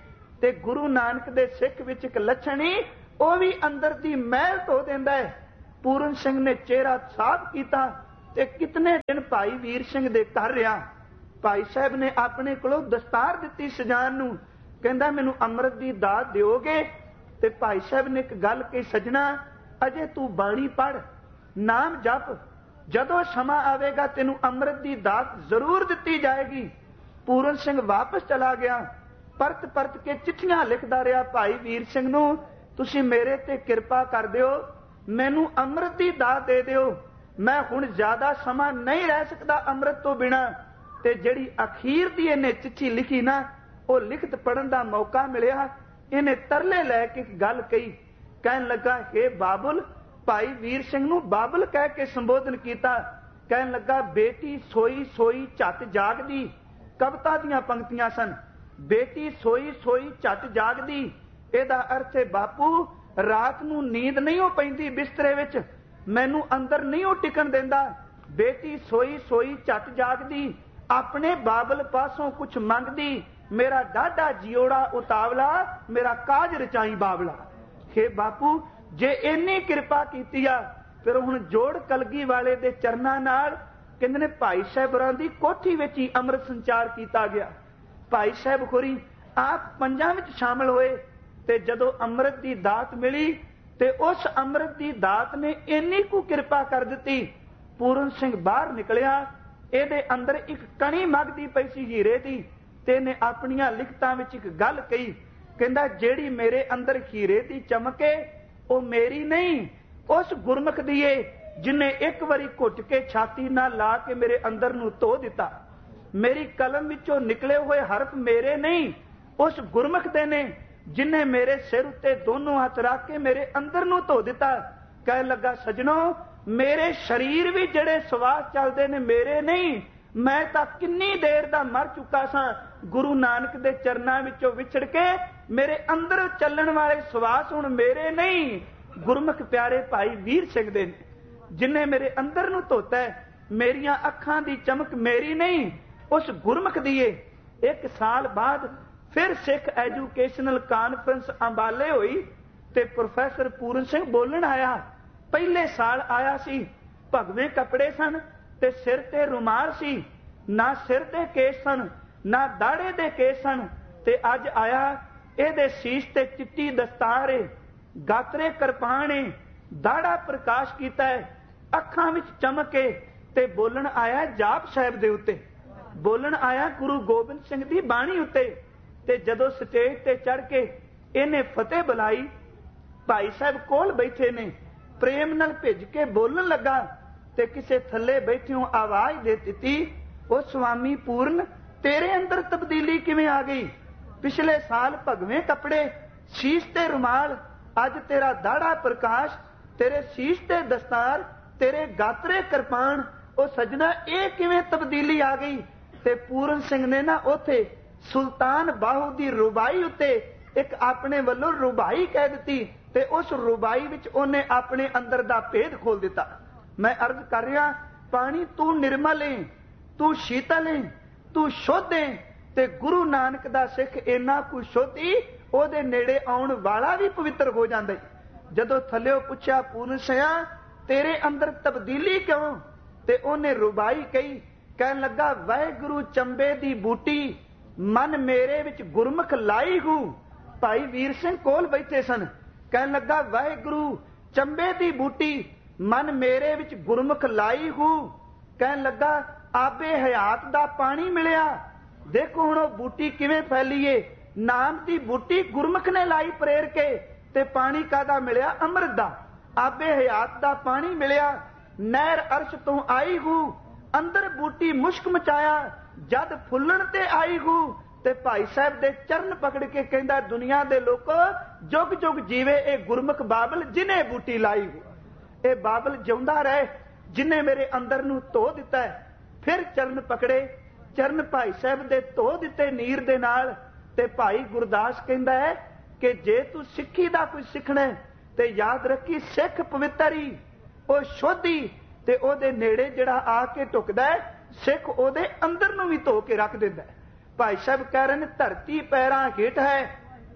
ਤੇ ਗੁਰੂ ਨਾਨਕ ਦੇ ਸਿੱਖ ਵਿੱਚ ਇੱਕ ਲੱਛਣ ਹੀ ਉਹ ਵੀ ਅੰਦਰ ਦੀ ਮਹਿਲ ਧੋ ਦਿੰਦਾ ਹੈ। ਪੂਰਨ ਸਿੰਘ ਨੇ ਚਿਹਰਾ ਸਾਫ਼ ਕੀਤਾ ਤੇ ਕਿਤਨੇ ਦਿਨ ਭਾਈ ਵੀਰ ਸਿੰਘ ਦੇ ਘਰ ਰਿਹਾ। ਭਾਈ ਸਾਹਿਬ ਨੇ ਆਪਣੇ ਕੋਲੋਂ ਦਸਤਾਰ ਦਿੱਤੀ ਸਜਾਨ ਨੂੰ, ਕਹਿੰਦਾ ਮੈਨੂੰ ਅੰਮ੍ਰਿਤ ਦੀ ਦਾਤ ਦਿਓਗੇ? ਤੇ ਭਾਈ ਸਾਹਿਬ ਨੇ ਇੱਕ ਗੱਲ ਕਹੀ, ਸਜਣਾ ਅਜੇ ਤੂੰ ਬਾਣੀ ਪੜ੍ਹ, ਨਾਮ ਜਪ, ਜਦੋਂ ਸਮਾਂ ਆਵੇਗਾ ਤੈਨੂੰ ਅੰਮ੍ਰਿਤ ਦੀ ਦਾਤ ਜ਼ਰੂਰ ਦਿੱਤੀ ਜਾਏਗੀ। ਪੂਰਨ ਸਿੰਘ ਵਾਪਸ ਚਲਾ ਗਿਆ, ਪਰਤ ਪਰਤ ਕੇ ਚਿੱਠੀਆਂ ਲਿਖਦਾ ਰਿਹਾ ਭਾਈ ਵੀਰ ਸਿੰਘ ਨੂੰ, ਤੁਸੀਂ ਮੇਰੇ ਤੇ ਕਿਰਪਾ ਕਰ ਦਿਓ, ਮੈਨੂੰ ਅੰਮ੍ਰਿਤ ਦੀ ਦਾਤ ਦੇ ਦਿਓ, ਮੈਂ ਹੁਣ ਜ਼ਿਆਦਾ ਸਮਾਂ ਨਹੀਂ ਰਹਿ ਸਕਦਾ ਅੰਮ੍ਰਿਤ ਤੋਂ ਬਿਨਾਂ। ਤੇ ਜਿਹੜੀ ਅਖੀਰ ਦੀ ਇਹਨੇ ਚਿੱਠੀ ਲਿਖੀ ਨਾ, ਉਹ ਲਿਖਤ ਪੜਨ ਦਾ ਮੌਕਾ ਮਿਲਿਆ, ਇਹਨੇ ਤਰਲੇ ਲੈ ਕੇ ਇੱਕ ਗੱਲ ਕਹੀ, ਕਹਿਣ ਲੱਗਾ, ਹੇ ਬਾਬੁਲ, ਭਾਈ ਵੀਰ ਸਿੰਘ ਨੂੰ ਬਾਬੁਲ ਕਹਿ ਕੇ ਸੰਬੋਧਨ ਕੀਤਾ। ਕਹਿਣ ਲੱਗਾ, ਬੇਟੀ ਸੋਈ ਸੋਈ ਝੱਟ ਜਾਗਦੀ, ਕਵਿਤਾ ਦੀਆਂ ਪੰਕਤੀਆਂ ਸਨ, ਬੇਟੀ ਸੋਈ ਸੋਈ ਝੱਟ ਜਾਗਦੀ, ਇਹਦਾ ਅਰਥ ਹੈ ਬਾਪੂ ਰਾਤ ਨੂੰ ਨੀਂਦ ਨਹੀਂ ਹੋ ਪੈਂਦੀ ਬਿਸਤਰੇ ਵਿੱਚ, ਮੈਨੂੰ ਅੰਦਰ ਨਹੀਂ ਉਹ ਟਿਕਣ ਦਿੰਦਾ। ਬੇਟੀ ਸੋਈ ਸੋਈ ਝੱਟ ਜਾਗਦੀ, ਆਪਣੇ ਬਾਬਲ ਪਾਸੋਂ ਕੁਛ ਮੰਗਦੀ, ਮੇਰਾ ਡਾਢਾ ਜਿਉੜਾ ਉਤਾਵਲਾ, ਮੇਰਾ ਕਾਜ ਰਚਾਈ ਬਾਬਲਾ। ਹੇ ਬਾਪੂ ਜੇ ਇੰਨੀ ਕਿਰਪਾ ਕੀਤੀ ਆ, ਫਿਰ ਹੁਣ ਜੋੜ ਕਲਗੀ ਵਾਲੇ ਦੇ ਚਰਨਾਂ ਨਾਲ ਕਹਿੰਦੇ ਨੇ ਭਾਈ ਸਾਹਿਬਾਂ ਦੀ ਕੋਠੀ ਵਿੱਚ ਹੀ ਅੰਮ੍ਰਿਤ ਸੰਚਾਰ ਕੀਤਾ ਗਿਆ। ਭਾਈ ਸਾਹਿਬ ਹੋਰੀ ਆਪ ਪੰਜਾਂ ਵਿੱਚ ਸ਼ਾਮਲ ਹੋਏ ਤੇ ਜਦੋਂ ਅੰਮ੍ਰਿਤ ਦੀ ਦਾਤ ਮਿਲੀ ਤੇ ਉਸ ਅੰਮ੍ਰਿਤ ਦੀ ਦਾਤ ਨੇ ਇੰਨੀ ਕੁ ਕਿਰਪਾ ਕਰ ਦਿੱਤੀ, ਪੂਰਨ ਸਿੰਘ ਬਾਹਰ ਨਿਕਲਿਆ, ਇਹਦੇ ਅੰਦਰ ਇੱਕ ਕਣੀ ਮੱਗਦੀ ਪਈ ਸੀ ਹੀਰੇ ਦੀ, ਤੇ ਇਹਨੇ ਆਪਣੀਆਂ ਲਿਖਤਾਂ ਵਿੱਚ ਇੱਕ ਗੱਲ ਕਹੀ, ਕਹਿੰਦਾ ਜਿਹੜੀ ਮੇਰੇ ਅੰਦਰ ਹੀਰੇ ਦੀ ਚਮਕੇ ਉਹ ਮੇਰੀ ਨਹੀਂ, ਉਸ ਗੁਰਮੁਖ ਦੀ ਏ ਜਿਨੇ ਇੱਕ ਵਾਰੀ ਘੁੱਟ ਕੇ ਛਾਤੀ ਨਾਲ ਲਾ ਕੇ ਮੇਰੇ ਅੰਦਰ ਨੂੰ ਧੋ ਦਿੱਤਾ। ਮੇਰੀ ਕਲਮ ਵਿੱਚੋਂ ਨਿਕਲੇ ਹੋਏ ਹਰਫ ਮੇਰੇ ਨਹੀਂ, ਉਸ ਗੁਰਮੁਖ ਦੇ ਨੇ ਜਿਨੇ ਮੇਰੇ ਸਿਰ ਉੱਤੇ ਦੋਨੋਂ ਹੱਥ ਰੱਖ ਕੇ ਮੇਰੇ ਅੰਦਰ ਨੂੰ ਧੋ ਦਿੱਤਾ। ਕਹਿਣ ਲੱਗਾ, ਸਜਣੋ ਮੇਰੇ ਸਰੀਰ ਵੀ ਜਿਹੜੇ ਸਵਾਸ ਚੱਲਦੇ ਨੇ ਮੇਰੇ ਨਹੀਂ, ਮੈਂ ਤਾਂ ਕਿੰਨੀ ਦੇਰ ਦਾ ਮਰ ਚੁੱਕਾ ਸਾਂ, ਗੁਰੂ ਨਾਨਕ ਦੇ ਚਰਨਾਂ ਵਿੱਚੋਂ ਵਿਛੜ ਕੇ ਮੇਰੇ ਅੰਦਰ ਚੱਲਣ ਵਾਲੇ ਸਵਾਸ ਹੁਣ ਮੇਰੇ ਨਹੀਂ, ਗੁਰਮੁਖ ਪਿਆਰੇ ਭਾਈ ਵੀਰ ਸਿੰਘ ਦੇ ਨੇ, ਜਿਨੇ ਮੇਰੇ ਅੰਦਰ ਨੂੰ ਧੋਤਾ ਹੈ। ਮੇਰੀਆਂ ਅੱਖਾਂ ਦੀ ਚਮਕ ਮੇਰੀ ਨਹੀਂ, ਉਸ ਗੁਰਮੁਖ ਦੀ ਏ। ਇੱਕ ਸਾਲ ਬਾਅਦ ਫਿਰ ਸਿੱਖ ਐਜੂਕੇਸ਼ਨਲ ਕਾਨਫਰੰਸ ਅੰਬਾਲੇ ਹੋਈ ਤੇ ਪ੍ਰੋਫੈਸਰ ਪੂਰਨ ਸਿੰਘ ਬੋਲਣ ਆਇਆ। ਪਹਿਲੇ ਸਾਲ ਆਇਆ ਸੀ, ਭਗਵੇਂ ਕੱਪੜੇ ਸਨ ਤੇ ਸਿਰ ਤੇ ਰੁਮਾਲ ਸੀ, ਨਾ ਸਿਰ ਦੇ ਕੇਸ ਸਨ ਨਾ ਦਾੜੇ ਦੇ ਕੇਸ ਸਨ, ਤੇ ਅੱਜ ਆਇਆ ਇਹਦੇ ਸੀਸ ਤੇ ਚਿੱਟੀ ਦਸਤਾਰ ਏ, ਗਾਤਰੇ ਕਿਰਪਾਨ ਏ, ਦਾੜਾ ਪ੍ਰਕਾਸ਼ ਕੀਤਾ ਹੈ, ਅੱਖਾਂ ਵਿੱਚ ਚਮਕ ਏ, ਤੇ ਬੋਲਣ ਆਇਆ ਜਾਪ ਸਾਹਿਬ ਦੇ ਉੱਤੇ, ਬੋਲਣ ਆਇਆ ਗੁਰੂ ਗੋਬਿੰਦ ਸਿੰਘ ਦੀ ਬਾਣੀ ਉੱਤੇ। ਤੇ ਜਦੋਂ ਸਟੇਜ ਤੇ ਚੜ ਕੇ ਇਹਨੇ ਫਤਿਹ ਬੁਲਾਈ, ਭਾਈ ਸਾਹਿਬ ਕੋਲ ਬੈਠੇ ਨੇ, ਪ੍ਰੇਮ ਨਾਲ ਭਿੱਜ ਕੇ ਬੋਲਣ ਲੱਗਾ ਤੇ ਕਿਸੇ ਥੱਲੇ ਬੈਠਿਓ ਆਵਾਜ਼ ਦੇ ਦਿੱਤੀ, ਉਹ ਸੁਆਮੀ ਪੂਰਨ ਤੇਰੇ ਅੰਦਰ ਤਬਦੀਲੀ ਕਿਵੇਂ ਆ ਗਈ? ਪਿਛਲੇ ਸਾਲ ਭਗਵੇਂ ਕੱਪੜੇ, ਸੀਸ ਤੇ ਰੁਮਾਲ, ਅੱਜ ਤੇਰਾ ਦਾੜਾ ਪ੍ਰਕਾਸ਼, ਤੇਰੇ ਸੀਸ ਤੇ ਦਸਤਾਰ, ਤੇਰੇ ਗਾਤਰੇ ਕਿਰਪਾਨ, ਉਹ ਸਜਣਾ ਇਹ ਕਿਵੇਂ ਤਬਦੀਲੀ ਆ ਗਈ? ਤੇ ਪੂਰਨ ਸਿੰਘ ਨੇ ਨਾ ਉੱਥੇ ਸੁਲਤਾਨ ਬਾਹੂ ਦੀ ਰੁਬਾਈ ਉੱਤੇ ਇੱਕ ਆਪਣੇ ਵੱਲੋਂ ਰੁਬਾਈ ਕਹਿ ਦਿੱਤੀ ਤੇ ਉਸ ਰੁਬਾਈ ਵਿੱਚ ਉਹਨੇ ਆਪਣੇ ਅੰਦਰ ਦਾ ਭੇਦ ਖੋਲ ਦਿੱਤਾ। ਮੈਂ ਅਰਜ਼ ਕਰ ਰਿਹਾ, ਪਾਣੀ ਤੂੰ ਨਿਰਮਲ ਏ, ਤੂੰ ਸ਼ੀਤਲ ਏ, ਤੂੰ ਸ਼ੁੱਧ ਏ, ਤੇ ਗੁਰੂ ਨਾਨਕ ਦਾ ਸਿੱਖ ਇੰਨਾ ਕੁ ਸ਼ੁੱਧੀ ਉਹਦੇ ਨੇੜੇ ਆਉਣ ਵਾਲਾ ਵੀ ਪਵਿੱਤਰ ਹੋ ਜਾਂਦਾ। ਜਦੋਂ ਥੱਲਿਓ ਪੁੱਛਿਆ ਪੂਰਨ ਸਿਆ ਤੇਰੇ ਅੰਦਰ ਤਬਦੀਲੀ ਕਿਉਂ? ਤੇ ਉਹਨੇ ਰੁਬਾਈ ਕਹੀ, ਕਹਿਣ ਲੱਗਾ ਵਾਹਿਗੁਰੂ ਚੰਬੇ ਦੀ ਬੂਟੀ ਮਨ ਮੇਰੇ ਵਿੱਚ ਗੁਰਮੁਖ ਲਾਈ ਹੂ। ਭਾਈ ਵੀਰ ਸਿੰਘ ਕੋਲ ਬੈਠੇ ਸਨ, ਕਹਿਣ ਲੱਗਾ ਵਾਹਿਗੁਰੂ ਚੰਬੇ ਦੀ ਬੂਟੀ ਮਨ ਮੇਰੇ ਵਿੱਚ ਗੁਰਮੁਖ ਲਾਈ ਹੂ। ਕਹਿਣ ਲੱਗਾ ਆਬੇ ਹਯਾਤ ਦਾ ਪਾਣੀ ਮਿਲਿਆ, ਦੇਖੋ ਹੁਣ ਉਹ ਬੂਟੀ ਕਿਵੇਂ ਫੈਲੀਏ, ਨਾਮ ਦੀ ਬੂਟੀ ਗੁਰਮੁਖ ਨੇ ਲਾਈ ਪ੍ਰੇਰ ਕੇ, ਤੇ ਪਾਣੀ ਕਾਹਦਾ ਮਿਲਿਆ? ਅੰਮ੍ਰਿਤ ਦਾ। ਆਬੇ ਹਯਾਤ ਦਾ ਪਾਣੀ ਮਿਲਿਆ, ਨਹਿਰ ਅਰਸ਼ ਤੋਂ ਆਈ ਹੂ, ਅੰਦਰ ਬੂਟੀ ਮੁਸ਼ਕ ਮਚਾਇਆ, ਜਦ ਫੁੱਲਣ ਤੇ ਆਈ ਹੂ। ਤੇ ਭਾਈ ਸਾਹਿਬ ਦੇ ਚਰਨ ਪਕੜ ਕੇ ਕਹਿੰਦਾ, ਦੁਨੀਆ ਦੇ ਲੋਕੋ ਜੁਗ ਜੁਗ ਜੀਵੇ ਇਹ ਗੁਰਮੁਖ ਬਾਬਲ ਜਿਨੇ ਬੂਟੀ ਲਾਈ ਹੂ। ਇਹ ਬਾਬਲ ਜਿਉਂਦਾ ਰਹੇ ਜਿਨੇ ਮੇਰੇ ਅੰਦਰ ਨੂੰ ਧੋ ਦਿੱਤਾ ਹੈ। ਫਿਰ ਚਰਨ ਪਕੜੇ, ਚਰਨ ਭਾਈ ਸਾਹਿਬ ਦੇ ਧੋ ਦਿੱਤੇ ਨੀਰ ਦੇ ਨਾਲ। ਤੇ ਭਾਈ ਗੁਰਦਾਸ ਕਹਿੰਦਾ ਹੈ ਕਿ ਜੇ ਤੂੰ ਸਿੱਖੀ ਦਾ ਕੁਝ ਸਿੱਖਣਾ ਤੇ ਯਾਦ ਰੱਖੀ ਸਿੱਖ ਪਵਿੱਤਰੀ, ਉਹ ਸ਼ੁੱਧੀ, ਤੇ ਉਹਦੇ ਨੇੜੇ ਜਿਹੜਾ ਆ ਕੇ ਟੁਕਦਾ ਹੈ ਸਿੱਖ ਉਹਦੇ ਅੰਦਰ ਨੂੰ ਵੀ ਧੋ ਕੇ ਰੱਖ ਦਿੰਦਾ ਹੈ। ਭਾਈ ਸਾਹਿਬ ਕਹਿ ਰਹੇ ਨੇ ਧਰਤੀ ਪੈਰਾਂ ਹੇਠ ਹੈ,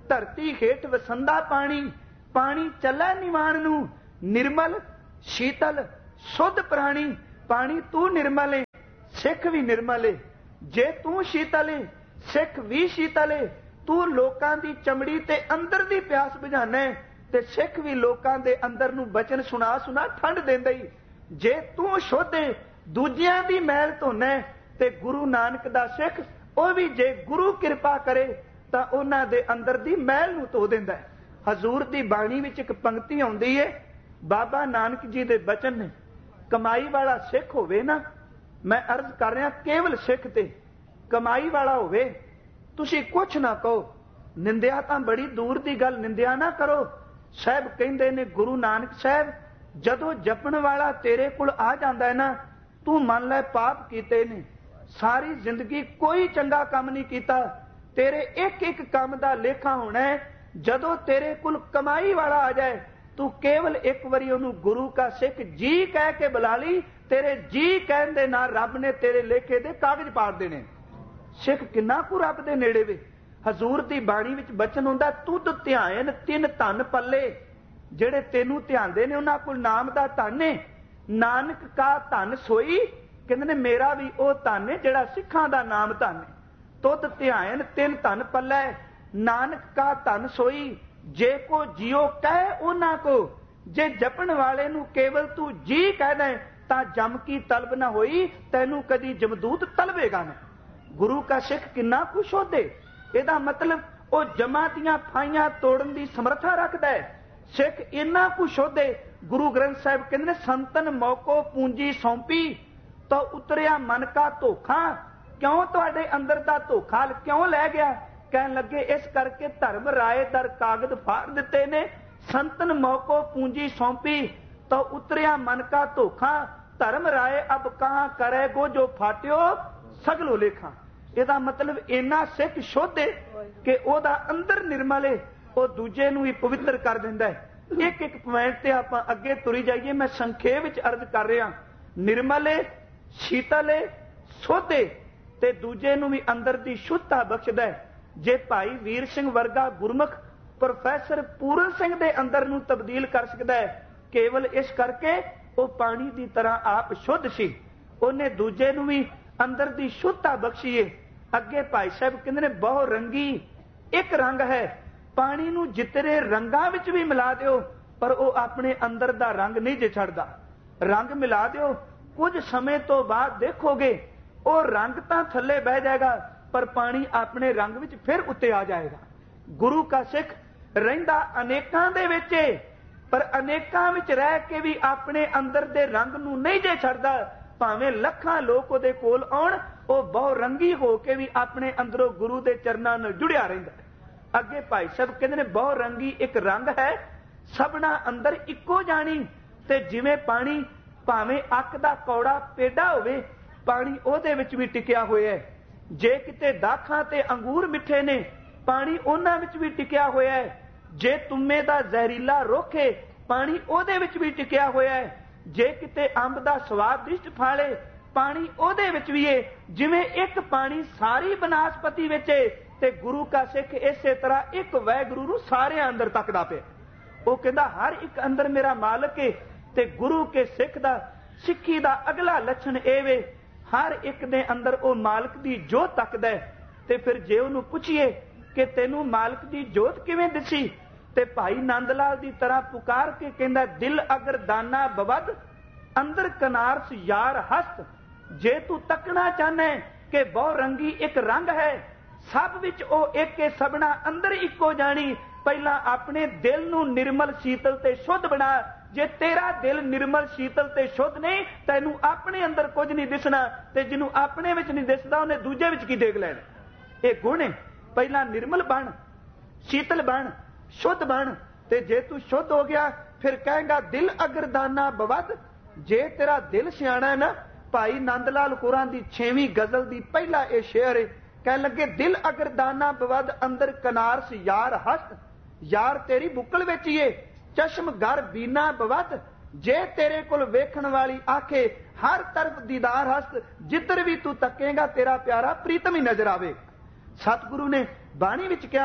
ਧਰਤੀ ਹੇਠ ਵਸੰਦਾ ਪਾਣੀ, ਪਾਣੀ ਚੱਲੇ ਨਿਵਾਣ ਨੂੰ, ਨਿਰਮਲ ਸ਼ੀਤਲ ਸੁਧ ਪ੍ਰਾਣੀ। ਪਾਣੀ ਤੂੰ ਨਿਰਮਲ ਏ, ਸਿੱਖ ਵੀ ਨਿਰਮਲ ਏ। ਜੇ ਤੂੰ ਸ਼ੀਤਲ ਏ, ਸਿੱਖ ਵੀ ਸ਼ੀਤਲ ਏ। ਤੂੰ ਲੋਕਾਂ ਦੀ ਚਮੜੀ ਤੇ ਅੰਦਰ ਦੀ ਪਿਆਸ ਬੁਝਾਣਾ ਹੈ, ਤੇ ਸਿੱਖ ਵੀ ਲੋਕਾਂ ਦੇ ਅੰਦਰ ਨੂੰ ਬਚਨ ਸੁਣਾ ਸੁਣਾ ਠੰਡ ਦਿੰਦਾ ਹੀ। ਜੇ ਤੂੰ ਸ਼ੁੱਧ ਏ, ਦੂਜਿਆਂ ਦੀ ਮੈਲ ਧੋਣਾ, ਤੇ ਗੁਰੂ ਨਾਨਕ ਦਾ ਸਿੱਖ ਉਹ ਵੀ ਜੇ ਗੁਰੂ ਕਿਰਪਾ ਕਰੇ ਤਾਂ ਉਹਨਾਂ ਦੇ ਅੰਦਰ ਦੀ ਮੈਲ ਨੂੰ ਧੋ ਦਿੰਦਾ ਹੈ। ਹਜ਼ੂਰ ਦੀ ਬਾਣੀ ਵਿੱਚ ਇੱਕ ਪੰਕਤੀ ਆਉਂਦੀ ਹੈ, ਬਾਬਾ ਨਾਨਕ ਜੀ ਦੇ ਬਚਨ ਨੇ, ਕਮਾਈ ਵਾਲਾ ਸਿੱਖ ਹੋਵੇ ਨਾ, ਮੈਂ ਅਰਜ਼ ਕਰ ਰਿਹਾ ਕੇਵਲ ਸਿੱਖ ਤੇ ਕਮਾਈ ਵਾਲਾ ਹੋਵੇ, ਤੁਸੀਂ ਕੁਛ ਨਾ ਕਹੋ। ਨਿੰਦਿਆ ਤਾਂ ਬੜੀ ਦੂਰ ਦੀ ਗੱਲ, ਨਿੰਦਿਆ ਨਾ ਕਰੋ। ਸਾਹਿਬ ਕਹਿੰਦੇ ਨੇ, ਗੁਰੂ ਨਾਨਕ ਸਾਹਿਬ, ਜਦੋਂ ਜਪਣ ਵਾਲਾ ਤੇਰੇ ਕੋਲ ਆ ਜਾਂਦਾ ਹੈ ਨਾ, ਤੂੰ ਮੰਨ ਲੈ ਪਾਪ ਕੀਤੇ ਨੇ, ਸਾਰੀ ਜ਼ਿੰਦਗੀ ਕੋਈ ਚੰਗਾ ਕੰਮ ਨਹੀਂ ਕੀਤਾ, ਤੇਰੇ ਇੱਕ ਇੱਕ ਕੰਮ ਦਾ ਲੇਖਾ ਹੋਣਾ ਹੈ। ਜਦੋਂ ਤੇਰੇ ਕੋਲ ਕਮਾਈ ਵਾਲਾ ਆ ਜਾਏ, ਤੂੰ ਕੇਵਲ ਇੱਕ ਵਾਰੀ ਉਹਨੂੰ ਗੁਰੂ ਕਾ ਸਿੱਖ ਜੀ ਕਹਿ ਕੇ ਬੁਲਾ ਲਈ, ਤੇਰੇ ਜੀ ਕਹਿਣ ਦੇ ਨਾਲ ਰੱਬ ਨੇ ਤੇਰੇ ਲੇਖੇ ਦੇ ਕਾਗਜ਼ ਪਾੜ ਦੇਣੇ। ਸਿੱਖ ਕਿੰਨਾ ਕੁ ਰੱਬ ਦੇ ਨੇੜੇ ਵੇ। ਹਜ਼ੂਰ ਦੀ ਬਾਣੀ ਵਿੱਚ ਬਚਨ ਹੁੰਦਾ, ਤੁਧ ਧਿਆਨ ਤਿੰਨ ਧਨ ਪੱਲੇ। ਜਿਹੜੇ ਤੈਨੂੰ ਧਿਆਉਂਦੇ ਨੇ ਉਹਨਾਂ ਕੋਲ ਨਾਮ ਦਾ ਧਨ ਹੈ। ਨਾਨਕ ਕਾ ਧਨ ਸੋਈ, ਕਹਿੰਦੇ ਨੇ ਮੇਰਾ ਵੀ ਉਹ ਧਨ ਹੈ ਜਿਹੜਾ ਸਿੱਖਾਂ ਦਾ ਨਾਮ ਧਨ ਹੈ। ਤੁਧ ਧਿਆਨ ਤਿੰਨ ਧਨ ਪੱਲੇ, ਨਾਨਕ ਕਾ ਧਨ ਸੋਈ। ਜੇ ਕੋ ਜਿਉ ਕਹਿ ਉਹਨਾਂ ਕੋ, ਜੇ ਜਪਣ ਵਾਲੇ ਨੂੰ ਕੇਵਲ ਤੂੰ ਜੀ ਕਹਿ ਦੇ ਤਾਂ ਜਮ ਕੀ ਤਲਬ ਨਾ ਹੋਈ, ਤੈਨੂੰ ਕਦੀ ਜਮਦੂਤ ਤਲਵੇਗਾ ਨਾ। ਗੁਰੂ ਕਾ ਸਿੱਖ ਕਿੰਨਾ ਕੁ ਸ਼ੋਧੇ, ਇਹਦਾ ਮਤਲਬ ਉਹ ਜਮਾਂ ਦੀਆਂ ਫਾਈਆਂ ਤੋੜਨ ਦੀ ਸਮਰੱਥਾ ਰੱਖਦਾ ਹੈ। ਸਿੱਖ ਇੰਨਾ ਕੁ ਸ਼ੋਧੇ, ਗੁਰੂ ਗ੍ਰੰਥ ਸਾਹਿਬ ਕਹਿੰਦੇ ਨੇ, ਸੰਤਨ ਮੌਕੋ ਪੂੰਜੀ ਸੌਂਪੀ ਤਾਂ ਉਤਰਿਆ ਮਨ ਕਾ ਧੋਖਾ। ਕਿਉਂ ਤੁਹਾਡੇ ਅੰਦਰ ਦਾ ਧੋਖਾ ਕਿਉਂ ਲੈ ਗਿਆ? ਕਹਿਣ ਲੱਗੇ, ਇਸ ਕਰਕੇ ਧਰਮ ਰਾਏ ਦਰ ਕਾਗਜ਼ ਫਾੜ ਦਿੱਤੇ ਨੇ। ਸੰਤਨ ਮੌਕੋ ਪੂੰਜੀ ਸੌਂਪੀ ਤਾਂ ਉਤਰਿਆ ਮਨ ਕਾ ਧੋਖਾ, ਧਰਮ ਰਾਏ ਅਬ ਕਹਾਂ ਕਰੇ ਗੋ ਜੋ ਫਾਟਿਓ ਸਗਲੋ ਲੇਖਾਂ। ਇਹਦਾ ਮਤਲਬ ਇੰਨਾ ਸਿੱਖ ਸ਼ੁੱਧ ਹੈ ਕਿ ਉਹਦਾ ਅੰਦਰ ਨਿਰਮਲ ਹੈ, ਉਹ ਦੂਜੇ ਨੂੰ ਵੀ ਪਵਿੱਤਰ ਕਰ ਦਿੰਦਾ ਹੈ। ਇੱਕ ਇੱਕ ਪੁਆਇੰਟ ਤੇ ਆਪਾਂ ਅੱਗੇ ਤੁਰੀ ਜਾਈਏ। ਮੈਂ ਸੰਖੇਪ ਵਿੱਚ ਅਰਜ਼ ਕਰ ਰਿਹਾ, ਨਿਰਮਲ ਹੈ, ਸ਼ੀਤਲ ਹੈ, ਸ਼ੁੱਧ ਹੈ, ਤੇ ਦੂਜੇ ਨੂੰ ਵੀ ਅੰਦਰ ਦੀ ਸ਼ੁੱਧਤਾ ਬਖਸ਼ਦਾ ਹੈ। ਜੇ ਭਾਈ ਵੀਰ ਸਿੰਘ ਵਰਗਾ ਗੁਰਮੁਖ ਪ੍ਰੋਫੈਸਰ ਪੂਰਨ ਸਿੰਘ ਦੇ ਅੰਦਰ ਨੂੰ ਤਬਦੀਲ ਕਰ ਸਕਦਾ ਹੈ, ਕੇਵਲ ਇਸ ਕਰਕੇ ਉਹ ਪਾਣੀ ਦੀ ਤਰ੍ਹਾਂ ਆਪ ਸ਼ੁੱਧ ਸੀ, ਉਹਨੇ ਦੂਜੇ ਨੂੰ ਵੀ ਅੰਦਰ ਦੀ ਸ਼ੁੱਧਤਾ ਬਖਸ਼ੀਏ। ਅੱਗੇ ਭਾਈ ਸਾਹਿਬ ਕਹਿੰਦੇ ਨੇ, ਬਹੁ ਰੰਗੀ ਇੱਕ ਰੰਗ ਹੈ, ਪਾਣੀ ਨੂੰ ਜਿਤਨੇ ਰੰਗਾਂ ਵਿੱਚ ਵੀ ਮਿਲਾ ਦਿਓ ਪਰ ਉਹ ਆਪਣੇ ਅੰਦਰ ਦਾ ਰੰਗ ਨਹੀਂ ਜੇ ਛੱਡਦਾ। ਰੰਗ ਮਿਲਾ ਦਿਓ, ਕੁਝ ਸਮੇਂ ਤੋਂ ਬਾਅਦ ਦੇਖੋਗੇ ਉਹ ਰੰਗ ਤਾਂ ਥੱਲੇ ਬਹਿ ਜਾਏਗਾ ਪਰ ਪਾਣੀ ਆਪਣੇ ਰੰਗ ਵਿੱਚ ਫਿਰ ਉੱਤੇ ਆ ਜਾਏਗਾ। ਗੁਰੂ ਕਾ ਸਿੱਖ ਰਹਿੰਦਾ ਅਨੇਕਾਂ ਦੇ ਵਿੱਚ, ਪਰ ਅਨੇਕਾਂ ਵਿੱਚ ਰਹਿ ਕੇ ਵੀ ਆਪਣੇ ਅੰਦਰ ਦੇ ਰੰਗ ਨੂੰ ਨਹੀਂ ਜੇ ਛੱਡਦਾ। ਭਾਵੇਂ ਲੱਖਾਂ ਲੋਕ ਉਹਦੇ ਕੋਲ ਆਉਣ, ਉਹ ਬਹੁ ਰੰਗੀ ਹੋ ਕੇ ਵੀ ਆਪਣੇ ਅੰਦਰੋਂ ਗੁਰੂ ਦੇ ਚਰਨਾਂ ਨਾਲ ਜੁੜਿਆ ਰਹਿੰਦਾ। ਅੱਗੇ ਭਾਈ ਸਾਹਿਬ ਕਹਿੰਦੇ ਨੇ, ਬਹੁ ਰੰਗੀ ਇੱਕ ਰੰਗ ਹੈ, ਸਭਨਾ ਅੰਦਰ ਇੱਕੋ ਜਾਣੀ। ਤੇ ਜਿਵੇਂ ਪਾਣੀ ਭਾਵੇਂ ਅੱਕ ਦਾ ਕੌੜਾ ਪੇਡਾ ਹੋਵੇ, ਪਾਣੀ ਉਹਦੇ ਵਿੱਚ ਵੀ ਟਿਕਿਆ ਹੋਇਆ ਹੈ। ਜੇ ਕਿਤੇ ਦਾਖਾਂ ਤੇ ਅੰਗੂਰ ਮਿੱਠੇ ਨੇ, ਪਾਣੀ ਉਹਨਾਂ ਵਿੱਚ ਵੀ ਟਿਕਿਆ ਹੋਇਆ ਹੈ। ਜੇ ਤੁੰਮੇ ਦਾ ਜ਼ਹਿਰੀਲਾ ਰੁੱਖ ਹੈ, ਪਾਣੀ ਉਹਦੇ ਵਿੱਚ ਵੀ ਟਿਕਿਆ ਹੋਇਆ ਹੈ। ਜੇ ਕਿਤੇ ਅੰਬ ਦਾ ਸਵਾਦਿਸ਼ਟ ਫਲ ਹੈ, ਪਾਣੀ ਉਹਦੇ ਵਿੱਚ ਵੀ ਹੈ। ਜਿਵੇਂ ਇੱਕ ਪਾਣੀ ਸਾਰੀ ਬਨਾਸਪਤੀ ਵਿੱਚ ਹੈ, ਤੇ ਗੁਰੂ ਕਾ ਸਿੱਖ ਇਸੇ ਤਰ੍ਹਾਂ ਇੱਕ ਵਾਹਿਗੁਰੂ ਨੂੰ ਸਾਰਿਆਂ ਅੰਦਰ ਤੱਕਦਾ ਪਿਆ। ਉਹ ਕਹਿੰਦਾ, ਹਰ ਇੱਕ ਅੰਦਰ ਮੇਰਾ ਮਾਲਕ ਹੈ। ਤੇ ਗੁਰੂ ਕੇ ਸਿੱਖ ਦਾ ਸਿੱਖੀ ਦਾ ਅਗਲਾ ਲੱਛਣ ਇਹ ਵੇ, ਹਰ ਇੱਕ ਦੇ ਅੰਦਰ ਉਹ ਮਾਲਕ ਦੀ ਜੋਤ ਤੱਕਦਾ ਹੈ। ਤੇ ਫਿਰ ਜੇ ਉਹਨੂੰ ਪੁੱਛੀਏ ਕਿ ਤੈਨੂੰ ਮਾਲਕ ਦੀ ਜੋਤ ਕਿਵੇਂ ਦਿਸੀ, ਤੇ ਭਾਈ ਨੰਦ ਲਾਲ ਦੀ ਤਰ੍ਹਾਂ ਪੁਕਾਰ ਕੇ ਕਹਿੰਦਾ, ਦਿਲ ਅਗਰ ਦਾਨਾ ਬਵਦ ਅੰਦਰ ਕਨਾਰਸ ਯਾਰ ਹਸਤ। ਜੇ ਤੂੰ ਤੱਕਣਾ ਚਾਹਨਾ ਕਿ ਬਹੁ ਰੰਗੀ ਇੱਕ ਰੰਗ ਹੈ, ਸਭ ਵਿੱਚ ਉਹ ਇੱਕ ਹੈ, ਸਭਨਾ ਅੰਦਰ ਇੱਕੋ ਜਾਣੀ। ਪਹਿਲਾਂ ਆਪਣੇ ਦਿਲ ਨੂੰ ਨਿਰਮਲ ਸ਼ੀਤਲ ਤੇ ਸ਼ੁੱਧ ਬਣਾ। ਜੇ ਤੇਰਾ ਦਿਲ ਨਿਰਮਲ ਸ਼ੀਤਲ ਤੇ ਸ਼ੁੱਧ ਨਹੀਂ, ਤੈਨੂੰ ਆਪਣੇ ਅੰਦਰ ਕੁਝ ਨਹੀਂ ਦਿਸਣਾ, ਤੇ ਜਿਹਨੂੰ ਆਪਣੇ ਵਿੱਚ ਨਹੀਂ ਦਿਸਦਾ ਉਹਨੇ ਦੂਜੇ ਵਿੱਚ ਕੀ ਦੇਖ ਲੈਣਾ। ਇਹ ਗੁਣ ਹੈ। ਪਹਿਲਾਂ ਨਿਰਮਲ ਬਣ, ਸ਼ੀਤਲ ਬਣ, ਸ਼ੁੱਧ ਬਣ, ਤੇ ਜੇ ਤੂੰ ਸ਼ੁੱਧ ਹੋ ਗਿਆ ਫਿਰ ਕਹੇਗਾ ਦਿਲ ਅਗਰ ਦਾਨਾ ਬਵਦ। ਜੇ ਤੇਰਾ ਦਿਲ ਸਿਆਣਾ ਹੈ ਨਾ, ਭਾਈ ਨੰਦ ਲਾਲ ਹੋਰਾਂ ਦੀ ਛੇਵੀਂ ਗਜ਼ਲ ਦੀ ਪਹਿਲਾ ਇਹ ਸ਼ੇਅਰ ਹੈ, ਕਹਿਣ ਲੱਗੇ, ਦਿਲ ਅਗਰ ਦਾਨਾ ਬਵਦ ਅੰਦਰ ਕਨਾਰਸ ਯਾਰ ਹਸਤ। ਯਾਰ ਤੇਰੀ ਬੁੱਕਲ ਵਿੱਚ ਹੀ ਏ, ਚਸ਼ਮ ਗਰ ਬੀਨਾ ਬਵਦ। ਜੇ ਤੇਰੇ ਕੋਲ ਵੇਖਣ ਵਾਲੀ ਆਖੇ ਹਰ ਤਰਫ ਦੀਦਾਰ ਹਸਤ, ਜਿੱਧਰ ਵੀ ਤੂੰ ਤੱਕੇਗਾ ਤੇਰਾ ਪਿਆਰਾ ਪ੍ਰੀਤਮ ਹੀ ਨਜ਼ਰ ਆਵੇ। ਸਤਿਗੁਰੂ ਨੇ ਬਾਣੀ ਵਿੱਚ ਕਿਹਾ,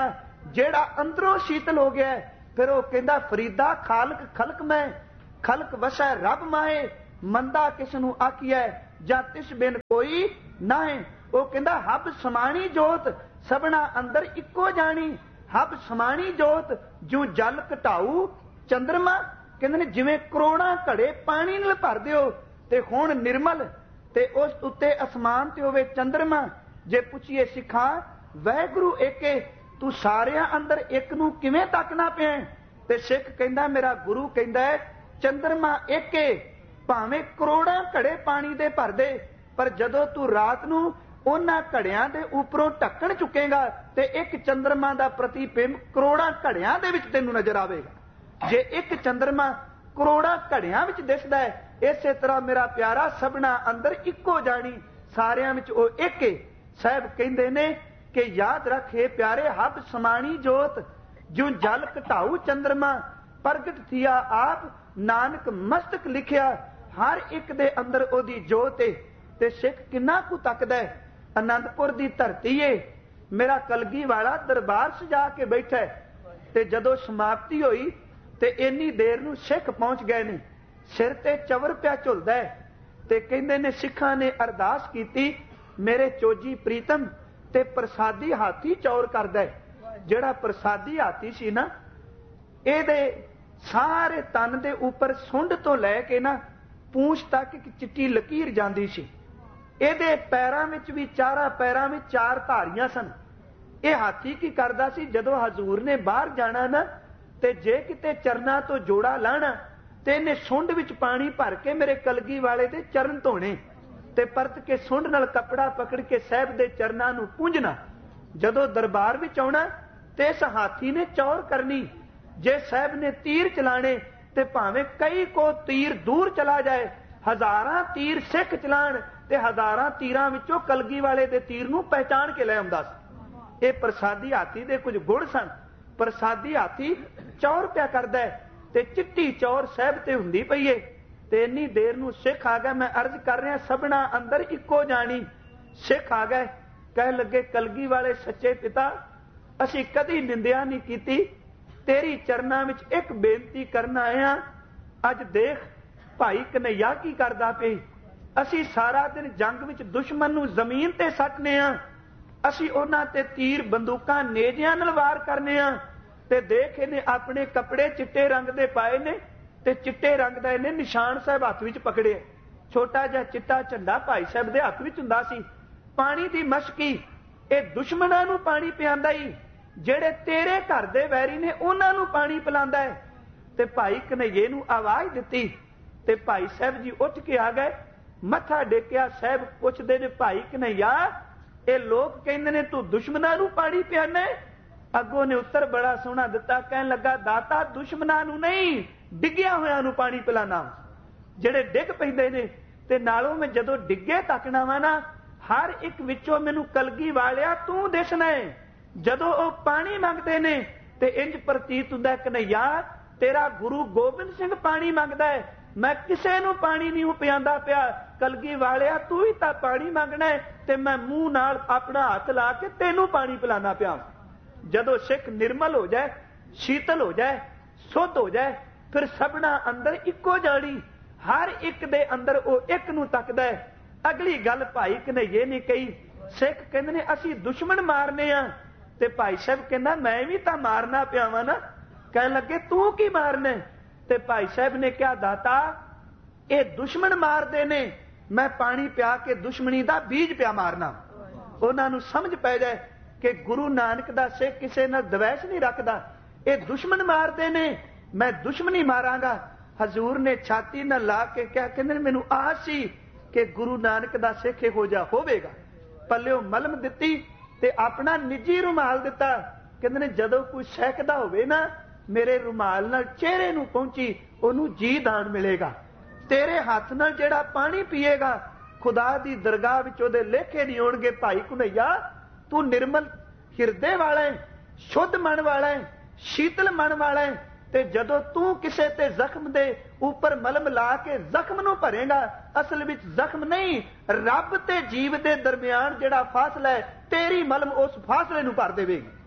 ਜਿਹੜਾ ਅੰਦਰੋਂ ਸ਼ੀਤਲ ਹੋ ਗਿਆ। ਫਿਰ ਉਹ ਕਹਿੰਦਾ ਫਰੀਦਾ ਖਾਲਕ ਖਲਕ ਮੈਂ, ਖਲਕ ਵਸੈ ਰੱਬ ਮਾਹੇ, ਮੰਦਾ ਕਿਸ ਨੂੰ ਆਖੀਐ ਜਾਂ ਤਿਸ ਬਿਨ ਕੋਈ ਨਾਹੇ। ਉਹ ਕਹਿੰਦਾ ਹੱਬ ਸਮਾਣੀ ਜੋਤ ਸਭਨਾ ਅੰਦਰ ਇੱਕੋ ਜਾਣੀ, ਹੱਬ ਸਮਾਣੀ ਜੋਤ ਜਿਉ ਜਲ ਘਟਾਊ ਚੰਦਰਮਾ। ਕਹਿੰਦੇ ਨੇ ਜਿਵੇਂ ਕਰੋੜਾਂ ਘੜੇ ਪਾਣੀ ਨਾਲ ਭਰ ਦਿਓ ਤੇ ਹੁਣ ਨਿਰਮਲ ਤੇ ਉਸ ਉੱਤੇ ਅਸਮਾਨ ਤੇ ਹੋਵੇ ਚੰਦਰਮਾ। ਜੇ ਪੁੱਛੀਏ ਸਿੱਖਾਂ ਵਾਹਿਗੁਰੂ ਏਕੇ, ਤੂੰ ਸਾਰਿਆਂ ਅੰਦਰ ਇੱਕ ਨੂੰ ਕਿਵੇਂ ਤੱਕਣਾ ਪਿਆ? ਤੇ ਸਿੱਖ ਕਹਿੰਦਾ ਮੇਰਾ ਗੁਰੂ ਕਹਿੰਦਾ ਚੰਦਰਮਾ ਏਕੇ, ਭਾਵੇਂ ਕਰੋੜਾਂ ਘੜੇ ਪਾਣੀ ਦੇ ਭਰ ਦੇ, ਪਰ ਜਦੋਂ ਤੂੰ ਰਾਤ ਨੂੰ ਉਹਨਾਂ ਘੜਿਆਂ ਦੇ ਉੱਪਰੋਂ ਢੱਕਣ ਚੁੱਕੇਗਾ ਤੇ ਇੱਕ ਚੰਦਰਮਾ ਦਾ ਪ੍ਰਤੀਬਿੰਬ ਕਰੋੜਾਂ ਘੜਿਆਂ ਦੇ ਵਿੱਚ ਤੈਨੂੰ ਨਜ਼ਰ ਆਵੇਗਾ। ਜੇ ਇੱਕ ਚੰਦਰਮਾ ਕਰੋੜਾਂ ਘੜਿਆਂ ਵਿੱਚ ਦਿਸਦਾ ਹੈ, ਇਸੇ ਤਰ੍ਹਾਂ ਮੇਰਾ ਪਿਆਰਾ ਸਭਨਾ ਅੰਦਰ ਇੱਕੋ ਜਾਣੀ, ਸਾਰਿਆਂ ਵਿੱਚ ਉਹ ਇੱਕ ਹੈ। ਸਾਹਿਬ ਕਹਿੰਦੇ ਨੇ ਕਿ ਯਾਦ ਰੱਖੇ ਪਿਆਰੇ ਹੱਬ ਸਮਾਣੀ ਜੋਤ ਜਿਉ ਜਲ ਘਟਾਊ ਚੰਦਰਮਾ, ਪ੍ਰਗਟ ਥੀਆ ਆਪ ਨਾਨਕ ਮਸਤਕ ਲਿਖਿਆ। ਹਰ ਇੱਕ ਦੇ ਅੰਦਰ ਉਹਦੀ ਜੋਤ ਹੈ। ਤੇ ਸਿੱਖ ਕਿੰਨਾ ਕੁ ਤੱਕਦਾ ਹੈ? ਅਨੰਦਪੁਰ ਦੀ ਧਰਤੀ ਏ, ਮੇਰਾ ਕਲਗੀ ਵਾਲਾ ਦਰਬਾਰ ਸਜਾ ਕੇ ਬੈਠਾ। ਤੇ ਜਦੋਂ ਸਮਾਪਤੀ ਹੋਈ ਤੇ ਇੰਨੀ ਦੇਰ ਨੂੰ ਸਿੱਖ ਪਹੁੰਚ ਗਏ ਨੇ, ਸਿਰ ਤੇ ਚਵਰ ਪਿਆ ਝੁਲਦਾ ਹੈ। ਤੇ ਕਹਿੰਦੇ ਨੇ ਸਿੱਖਾਂ ਨੇ ਅਰਦਾਸ ਕੀਤੀ, ਮੇਰੇ ਚੋਜੀ ਪ੍ਰੀਤਮ ਤੇ ਪ੍ਰਸਾਦੀ ਹਾਥੀ ਚੌਰ ਕਰਦਾ। ਜਿਹੜਾ ਪ੍ਰਸਾਦੀ ਹਾਥੀ ਸੀ ਨਾ, ਇਹਦੇ ਸਾਰੇ ਤਨ ਦੇ ਉੱਪਰ ਸੁੰਡ ਤੋਂ ਲੈ ਕੇ ਨਾ ਪੂੰਛ ਤੱਕ ਇੱਕ ਚਿੱਟੀ ਲਕੀਰ ਜਾਂਦੀ ਸੀ। ਇਹਦੇ ਪੈਰਾਂ ਵਿੱਚ ਵੀ, ਚਾਰਾਂ ਪੈਰਾਂ ਵਿੱਚ ਚਾਰ ਧਾਰੀਆਂ ਸਨ। ਇਹ ਹਾਥੀ ਕੀ ਕਰਦਾ ਸੀ? ਜਦੋਂ ਹਜ਼ੂਰ ਨੇ ਬਾਹਰ ਜਾਣਾ ਨਾ, ਤੇ ਜੇ ਕਿਤੇ ਚਰਨਾਂ ਤੋਂ ਜੋੜਾ ਲਾਣਾ ਤੇ ਇਹਨੇ ਸੁੰਡ ਵਿੱਚ ਪਾਣੀ ਭਰ ਕੇ ਮੇਰੇ ਕਲਗੀ ਵਾਲੇ ਦੇ ਚਰਨ ਧੋਣੇ ਤੇ ਪਰਤ ਕੇ ਸੁੰਡ ਨਾਲ ਕੱਪੜਾ ਪਕੜ ਕੇ ਸਾਹਿਬ ਦੇ ਚਰਨਾਂ ਨੂੰ ਪੂੰਝਣਾ। ਜਦੋਂ ਦਰਬਾਰ ਵਿੱਚ ਆਉਣਾ ਤੇ ਇਸ ਹਾਥੀ ਨੇ ਚੌਰ ਕਰਨੀ। ਜੇ ਸਾਹਿਬ ਨੇ ਤੀਰ ਚਲਾਣੇ ਤੇ ਭਾਵੇਂ ਕਈ ਕੋ ਤੀਰ ਦੂਰ ਚਲਾ ਜਾਏ, ਹਜ਼ਾਰਾਂ ਤੀਰ ਸਿੱਖ ਚਲਾਣ ਤੇ ਹਜ਼ਾਰਾਂ ਤੀਰਾਂ ਵਿੱਚੋਂ ਕਲਗੀ ਵਾਲੇ ਦੇ ਤੀਰ ਨੂੰ ਪਹਿਚਾਣ ਕੇ ਲੈ ਆਉਂਦਾ ਸੀ। ਇਹ ਪ੍ਰਸਾਦੀ ਹਾਥੀ ਦੇ ਕੁਝ ਗੁਣ ਸਨ। ਪ੍ਰਸਾਦੀ ਹਾਥੀ ਚੌਰ ਪਿਆ ਕਰਦਾ ਤੇ ਚਿੱਟੀ ਚੌਰ ਸਾਹਿਬ ਤੇ ਹੁੰਦੀ ਪਈ ਏ। ਤੇ ਇੰਨੀ ਦੇਰ ਨੂੰ ਸਿੱਖ ਆ ਗਿਆ। ਮੈਂ ਅਰਜ਼ ਕਰ ਰਿਹਾ ਸਭਨਾ ਅੰਦਰ ਇੱਕੋ ਜਾਣੀ। ਸਿੱਖ ਆ ਗਏ, ਕਹਿ ਲੱਗੇ ਕਲਗੀ ਵਾਲੇ ਸੱਚੇ ਪਿਤਾ, ਅਸੀਂ ਕਦੀ ਨਿੰਦਿਆ ਨਹੀਂ ਕੀਤੀ, ਤੇਰੀ ਚਰਨਾਂ ਵਿੱਚ ਇੱਕ ਬੇਨਤੀ ਕਰਨ ਆਏ ਹਾਂ। ਅੱਜ ਦੇਖ ਭਾਈ ਕਨਈਆ ਕੀ ਕਰਦਾ ਪਈ। ਅਸੀਂ ਸਾਰਾ ਦਿਨ ਜੰਗ ਵਿੱਚ ਦੁਸ਼ਮਣ ਨੂੰ ਜ਼ਮੀਨ ਤੇ ਸੱਟਨੇ ਆ, ਅਸੀਂ ਉਹਨਾਂ ਤੇ ਤੀਰ ਬੰਦੂਕਾਂ ਨੇਜਿਆਂ ਨਾਲ ਵਾਰ ਕਰਨੇ ਆ। ਤੇ ਦੇਖ ਇਹਨੇ ਆਪਣੇ ਕੱਪੜੇ ਚਿੱਟੇ ਰੰਗ ਦੇ ਪਾਏ ਨੇ ਤੇ ਚਿੱਟੇ ਰੰਗ ਦਾ ਇਹਨੇ ਨਿਸ਼ਾਨ ਸਾਹਿਬ ਹੱਥ ਵਿੱਚ ਪਕੜਿਆ। ਛੋਟਾ ਜਿਹਾ ਚਿੱਟਾ ਝੰਡਾ ਭਾਈ ਸਾਹਿਬ ਦੇ ਹੱਥ ਵਿੱਚ ਹੁੰਦਾ ਸੀ। ਪਾਣੀ ਦੀ ਮਸ਼ਕੀ, ਇਹ ਦੁਸ਼ਮਣਾਂ ਨੂੰ ਪਾਣੀ ਪਿਆਂਦਾ ਹੀ, ਜਿਹੜੇ ਤੇਰੇ ਘਰ ਦੇ ਵੈਰੀ ਨੇ ਉਹਨਾਂ ਨੂੰ ਪਾਣੀ ਪਿਲਾਉਂਦਾ ਹੈ। ਤੇ ਭਾਈ ਕਨਈਏ ਨੂੰ ਆਵਾਜ਼ ਦਿੱਤੀ ਤੇ ਭਾਈ ਸਾਹਿਬ ਜੀ ਉੱਠ ਕੇ ਆ ਗਏ, ਮੱਥਾ ਡੇਕਿਆ। ਸਾਹਿਬ ਪੁੱਛਦੇ ਨੇ ਭਾਈ ਕਨਈਆ, ਇਹ ਲੋਕ ਕਹਿੰਦੇ ਨੇ ਤੂੰ ਦੁਸ਼ਮਣਾਂ ਨੂੰ ਪਾਣੀ ਪਿਆਣਾ। ਅੱਗੋਂ ਨੇ ਉੱਤਰ ਬੜਾ ਸੋਹਣਾ ਦਿੱਤਾ, ਕਹਿਣ ਲੱਗਾ ਦਾਤਾ ਦੁਸ਼ਮਣਾਂ ਨੂੰ ਨਹੀਂ, ਡਿੱਗਿਆ ਹੋਇਆਂ ਨੂੰ ਪਾਣੀ ਪਿਲਾਣਾ, ਜਿਹੜੇ ਡਿੱਗ ਪੈਂਦੇ ਨੇ। ਤੇ ਨਾਲੋਂ ਮੈਂ ਜਦੋਂ ਡਿੱਗੇ ਤੱਕਣਾ ਵਾ ਨਾ, ਹਰ ਇੱਕ ਵਿੱਚੋਂ ਮੈਨੂੰ ਕਲਗੀ ਵਾਲਿਆ ਤੂੰ ਦਿਸਣਾ ਹੈ। ਜਦੋਂ ਉਹ ਪਾਣੀ ਮੰਗਦੇ ਨੇ ਤੇ ਇੰਜ ਪ੍ਰਤੀਤ ਹੁੰਦਾ ਕਨਈਆ ਤੇਰਾ ਗੁਰੂ ਗੋਬਿੰਦ ਸਿੰਘ ਪਾਣੀ ਮੰਗਦਾ ਹੈ, ਮੈਂ ਕਿਸੇ ਨੂੰ ਪਾਣੀ ਨਹੀਂ ਪਿਆਂਦਾ ਪਿਆ। ਕਲਗੀ ਵਾਲਿਆ ਤੂੰ ਹੀ ਤਾਂ ਪਾਣੀ ਮੰਗਣਾ ਹੈ ਤੇ ਮੈਂ ਮੂੰਹ ਨਾਲ ਆਪਣਾ ਹੱਥ ਲਾ ਕੇ ਤੈਨੂੰ ਪਾਣੀ ਪਿਲਾਣਾ ਪਿਆ। ਜਦੋਂ ਸਿੱਖ ਨਿਰਮਲ ਹੋ ਜਾਏ, ਸ਼ੀਤਲ ਹੋ ਜਾਏ, ਸੁੱਧ ਹੋ ਜਾਏ, ਫਿਰ ਸਭਨਾ ਅੰਦਰ ਇੱਕੋ ਜਾਣੀ, ਹਰ ਇੱਕ ਦੇ ਅੰਦਰ ਉਹ ਇੱਕ ਨੂੰ ਤੱਕਦਾ ਹੈ। ਅਗਲੀ ਗੱਲ ਭਾਈ ਕਨਈਏ ਨੇ ਕਹੀ, ਸਿੱਖ ਕਹਿੰਦੇ ਨੇ ਅਸੀਂ ਦੁਸ਼ਮਣ ਮਾਰਨੇ ਆ। ਤੇ ਭਾਈ ਸਾਹਿਬ ਕਹਿੰਦਾ ਮੈਂ ਵੀ ਤਾਂ ਮਾਰਨਾ ਪਿਆ ਵਾਂ ਨਾ। ਕਹਿਣ ਲੱਗੇ ਤੂੰ ਕੀ ਮਾਰਨਾ? ਤੇ ਭਾਈ ਸਾਹਿਬ ਨੇ ਕਿਹਾ ਦਾਤਾ ਇਹ ਦੁਸ਼ਮਣ ਮਾਰਦੇ ਨੇ, ਮੈਂ ਪਾਣੀ ਪਿਆ ਕੇ ਦੁਸ਼ਮਣੀ ਦਾ ਬੀਜ ਪਿਆ ਮਾਰਨਾ। ਉਹਨਾਂ ਨੂੰ ਸਮਝ ਪੈ ਜਾਏ ਕਿ ਗੁਰੂ ਨਾਨਕ ਦਾ ਸਿੱਖ ਕਿਸੇ ਨਾਲ ਦਵੈਸ਼ ਨਹੀਂ ਰੱਖਦਾ। ਇਹ ਦੁਸ਼ਮਣ ਮਾਰਦੇ ਨੇ, ਮੈਂ ਦੁਸ਼ਮਣੀ ਮਾਰਾਂਗਾ। ਹਜ਼ੂਰ ਨੇ ਛਾਤੀ ਨਾਲ ਲਾ ਕੇ ਕਿਹਾ, ਕਹਿੰਦੇ ਮੈਨੂੰ ਆਸ ਸੀ ਕਿ ਗੁਰੂ ਨਾਨਕ ਦਾ ਸਿੱਖ ਇਹੋ ਜਿਹਾ ਹੋਵੇਗਾ। ਪੱਲਿਓ ਮਲਮ ਦਿੱਤੀ ਤੇ ਆਪਣਾ ਨਿੱਜੀ ਰੁਮਾਲ ਦਿੱਤਾ। ਕਹਿੰਦੇ ਨੇ ਜਦੋਂ ਕੋਈ ਸਹਿਕਦਾ ਹੋਵੇ ਨਾ, ਮੇਰੇ ਰੁਮਾਲ ਨਾਲ ਚਿਹਰੇ ਨੂੰ ਪਹੁੰਚੀ, ਉਹਨੂੰ ਜੀ ਦਾਨ ਮਿਲੇਗਾ। ਤੇਰੇ ਹੱਥ ਨਾਲ ਜਿਹੜਾ ਪਾਣੀ ਪੀਏਗਾ, ਖੁਦਾ ਦੀ ਦਰਗਾਹ ਵਿੱਚ ਉਹਦੇ ਲੇਖੇ ਨਹੀਂ ਆਉਣਗੇ। ਭਾਈ ਕਨਈਆ ਤੂੰ ਨਿਰਮਲ ਹਿਰਦੇ ਵਾਲਾ ਹੈ, ਸ਼ੁੱਧ ਮਨ ਵਾਲਾ ਹੈ, ਸ਼ੀਤਲ ਮਨ ਵਾਲਾ ਹੈ। ਤੇ ਜਦੋਂ ਤੂੰ ਕਿਸੇ ਤੇ ਜ਼ਖਮ ਦੇ ਉੱਪਰ ਮਲਮ ਲਾ ਕੇ ਜ਼ਖਮ ਨੂੰ ਭਰੇਗਾ, ਅਸਲ ਵਿੱਚ ਜ਼ਖਮ ਨਹੀਂ, ਰੱਬ ਤੇ ਜੀਵ ਦੇ ਦਰਮਿਆਨ ਜਿਹੜਾ ਫਾਸਲਾ ਹੈ, ਤੇਰੀ ਮਲਮ ਉਸ ਫਾਸਲੇ ਨੂੰ ਭਰ ਦੇਵੇਗੀ।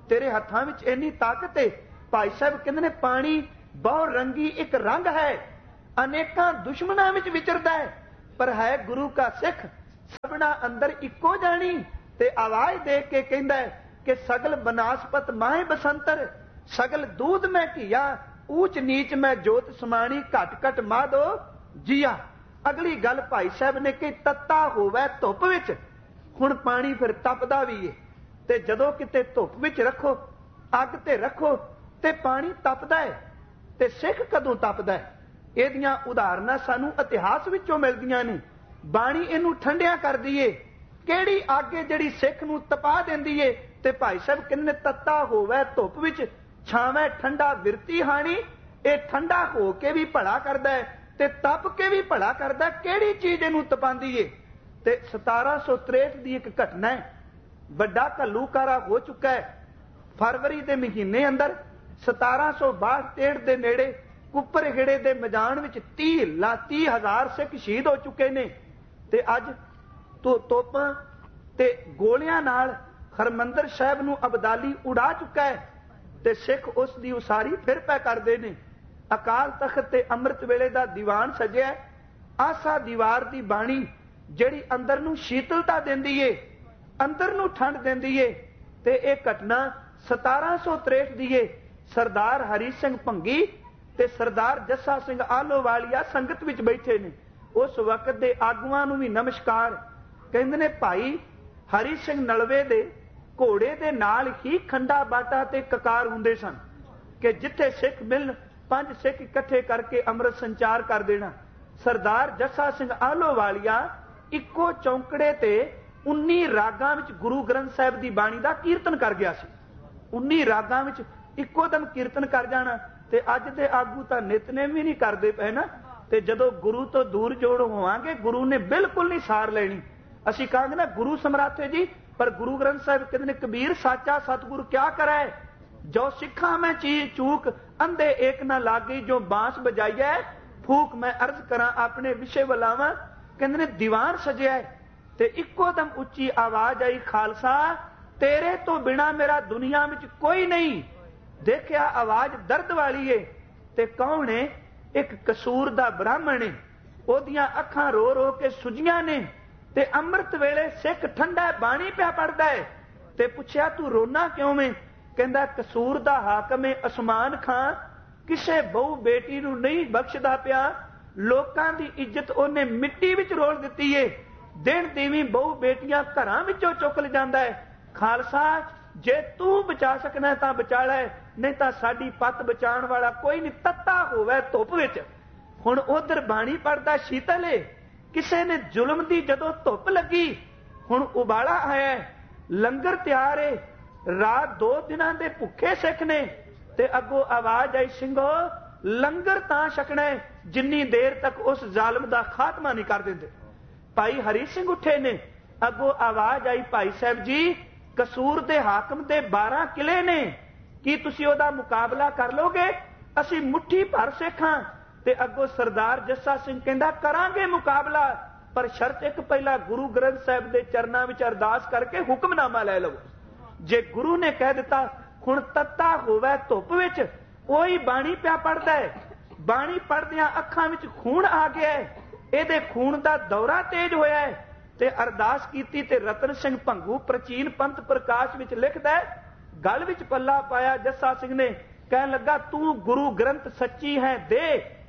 तेरे हत्थां विच इन्नी ताकत है। भाई साहब कहते ने पानी बहु रंगी एक रंग है, अनेकां दुश्मनां विच विचरदा है, पर है गुरु का सिख सबना अंदर इक्को जानी। ते आवाज दे के कहंदा है कि सगल बनासपत माहे बसंतर, सगल दूध में घिया, ऊच नीच में जोत समाणी, घट घट माधो जिया। अगली गल भाई साहब ने कि तत्ता होवे धुप विच, हुण पानी फिर तपदा भी है। ते जदों किते धुप विच रखो, अग ते रखो ते पानी तपदा है, ते सिख कदों तपदा है? इहदियां उदाहरणां सानूं इतिहास विचों मिलदियां ने। बाणी इहनूं ठंडिया करदी है। किहड़ी अग है जिहड़ी सिख नूं तपा दिंदी है? ते भाई साहब कहंदे तत्ता होवे धुप विच, छावे ठंडा विरती हाणी। ये ठंडा हो के भी भला करदा है ते तप के भी भला करदा है। किहड़ी चीज इहनूं तपांदी है? ते सतारा सौ त्रेहठ दी एक घटना है। वड्डा घल्लूकारा हो चुका है। फरवरी के महीने अंदर सतारा सौ बासठ तेरठ के नेड़े कुपरहिड़े के मैदान में तीह ला तीह हजार सिख शहीद हो चुके ने। ते अज तो तोपां ते गोलियां नाल हरमंदर साहिब नूं अबदाली उड़ा चुका है। ते सिख उस दी उसारी फिर पै करदे ने। अकाल तख्त ते अमृत वेले दा दीवान सजिया। आसा दीवार दी बाणी जिहड़ी अंदर नूं शीतलता दिंदी है, अंदर नूं ठंड दिंदी है। ते इह घटना सतारा सौ त्रेहठ दी है। सरदार हरी सिंह भंगी ते सरदार जस्सा सिंह आलोवालिया संगत विच बैठे ने। उस वक्त दे आगुआं नूं भी नमस्कार। कहंदे ने भाई हरी सिंह नलवे दे घोड़े दे नाल ही खंडा बाटा ते ककार हुंदे सन कि जिथे सिख मिलन पंज सिख इकट्ठे करके अमृत संचार कर देना। सरदार जस्सा सिंह आलोवालिया इक्को चौंकड़े ते उन्नी रागां विच गुरु ग्रंथ साहिब दी बाणी दा कीर्तन कर गया सी। उन्नी रागां विच इक्को दम कीर्तन कर जाना। ते अज दे आगू तां नितनेम भी नहीं करदे पए ना। ते जदों गुरु तो दूर जोड़ होवांगे गुरु ने बिल्कुल नहीं सार लेनी। असीं कहांगे ना गुरु समर्थ है जी, पर गुरु ग्रंथ साहिब कहते ने कबीर साचा सतगुरु क्या करे, जो सिखा मैं चीज चूक अंधे एक ना लागी, जो बांस बजाइए फूक मैं अर्ज करा अपने विषय वलावा। कहते ने दीवान सजिया ते इक्को दम उच्ची आवाज आई, खालसा तेरे तो बिना मेरा दुनिया में कोई नहीं। देखिया आवाज दर्द वाली है। ते कौन है? एक कसूर दा ब्राह्मण है। ओदियां अखां रो रो के सुजियां ने। ते अमृत वेले सिख ठंडा बाणी पिया पढ़दा है। ते पुछया तू रोना क्यों में? कहंदा कसूर दा हाकम है असमान खां, किसे बहु बेटी नूं नहीं बख्शदा पिया। लोकां दी इज्जत ओने मिट्टी विच रोल दित्ती है। दिन दीवी बहु बेटियां घरां विचों चुक ले जांदा है। खालसा जे तू बचा सकना तां बचा लै, नहीं तां साडी पत बचाण वाला कोई नहीं। तत्ता होवे धुप विच। हुण उधर बाणी पढ़दा शीतल है। किसे ने जुल्म दी जदों धुप लगी, हुण उबाला आया, लंगर तैयार है, रात दो दिनां दे भुखे सिख ने। ते अगों आवाज आई, सिंघो लंगर तां छकना है जिन्नी देर तक उस जालम दा खात्मा नहीं कर दिंदे। भाई हरी सिंह उठे ने। अगों आवाज आई, भाई साहब जी कसूर दे हाकम दे बारह किले ने, की तुसीं ओहदा मुकाबला कर लोगे? असीं मुट्ठी भर सिख हां। ते अगों सरदार जस्सा सिंह कहंदा करांगे मुकाबला, पर शर्त एक पहला गुरु ग्रंथ साहिब दे चरनां विच अरदास करके हुक्मनामा लै लवो। जे गुरु ने कह दिता हुण तत्ता होवे धुप विच, ओही बाणी पिया पढ़दा है। बाणी पढ़दियां अखां विच खून आ गया है। इहदे खून दा दौरा तेज होया है। ते अरदास कीती ते रतन सिंह भंगू प्राचीन पंथ प्रकाश विच लिखदा है, गल विच पल्ला पाया जस्सा सिंह ने, कहन लगा तू गुरु ग्रंथ सच्ची है दे,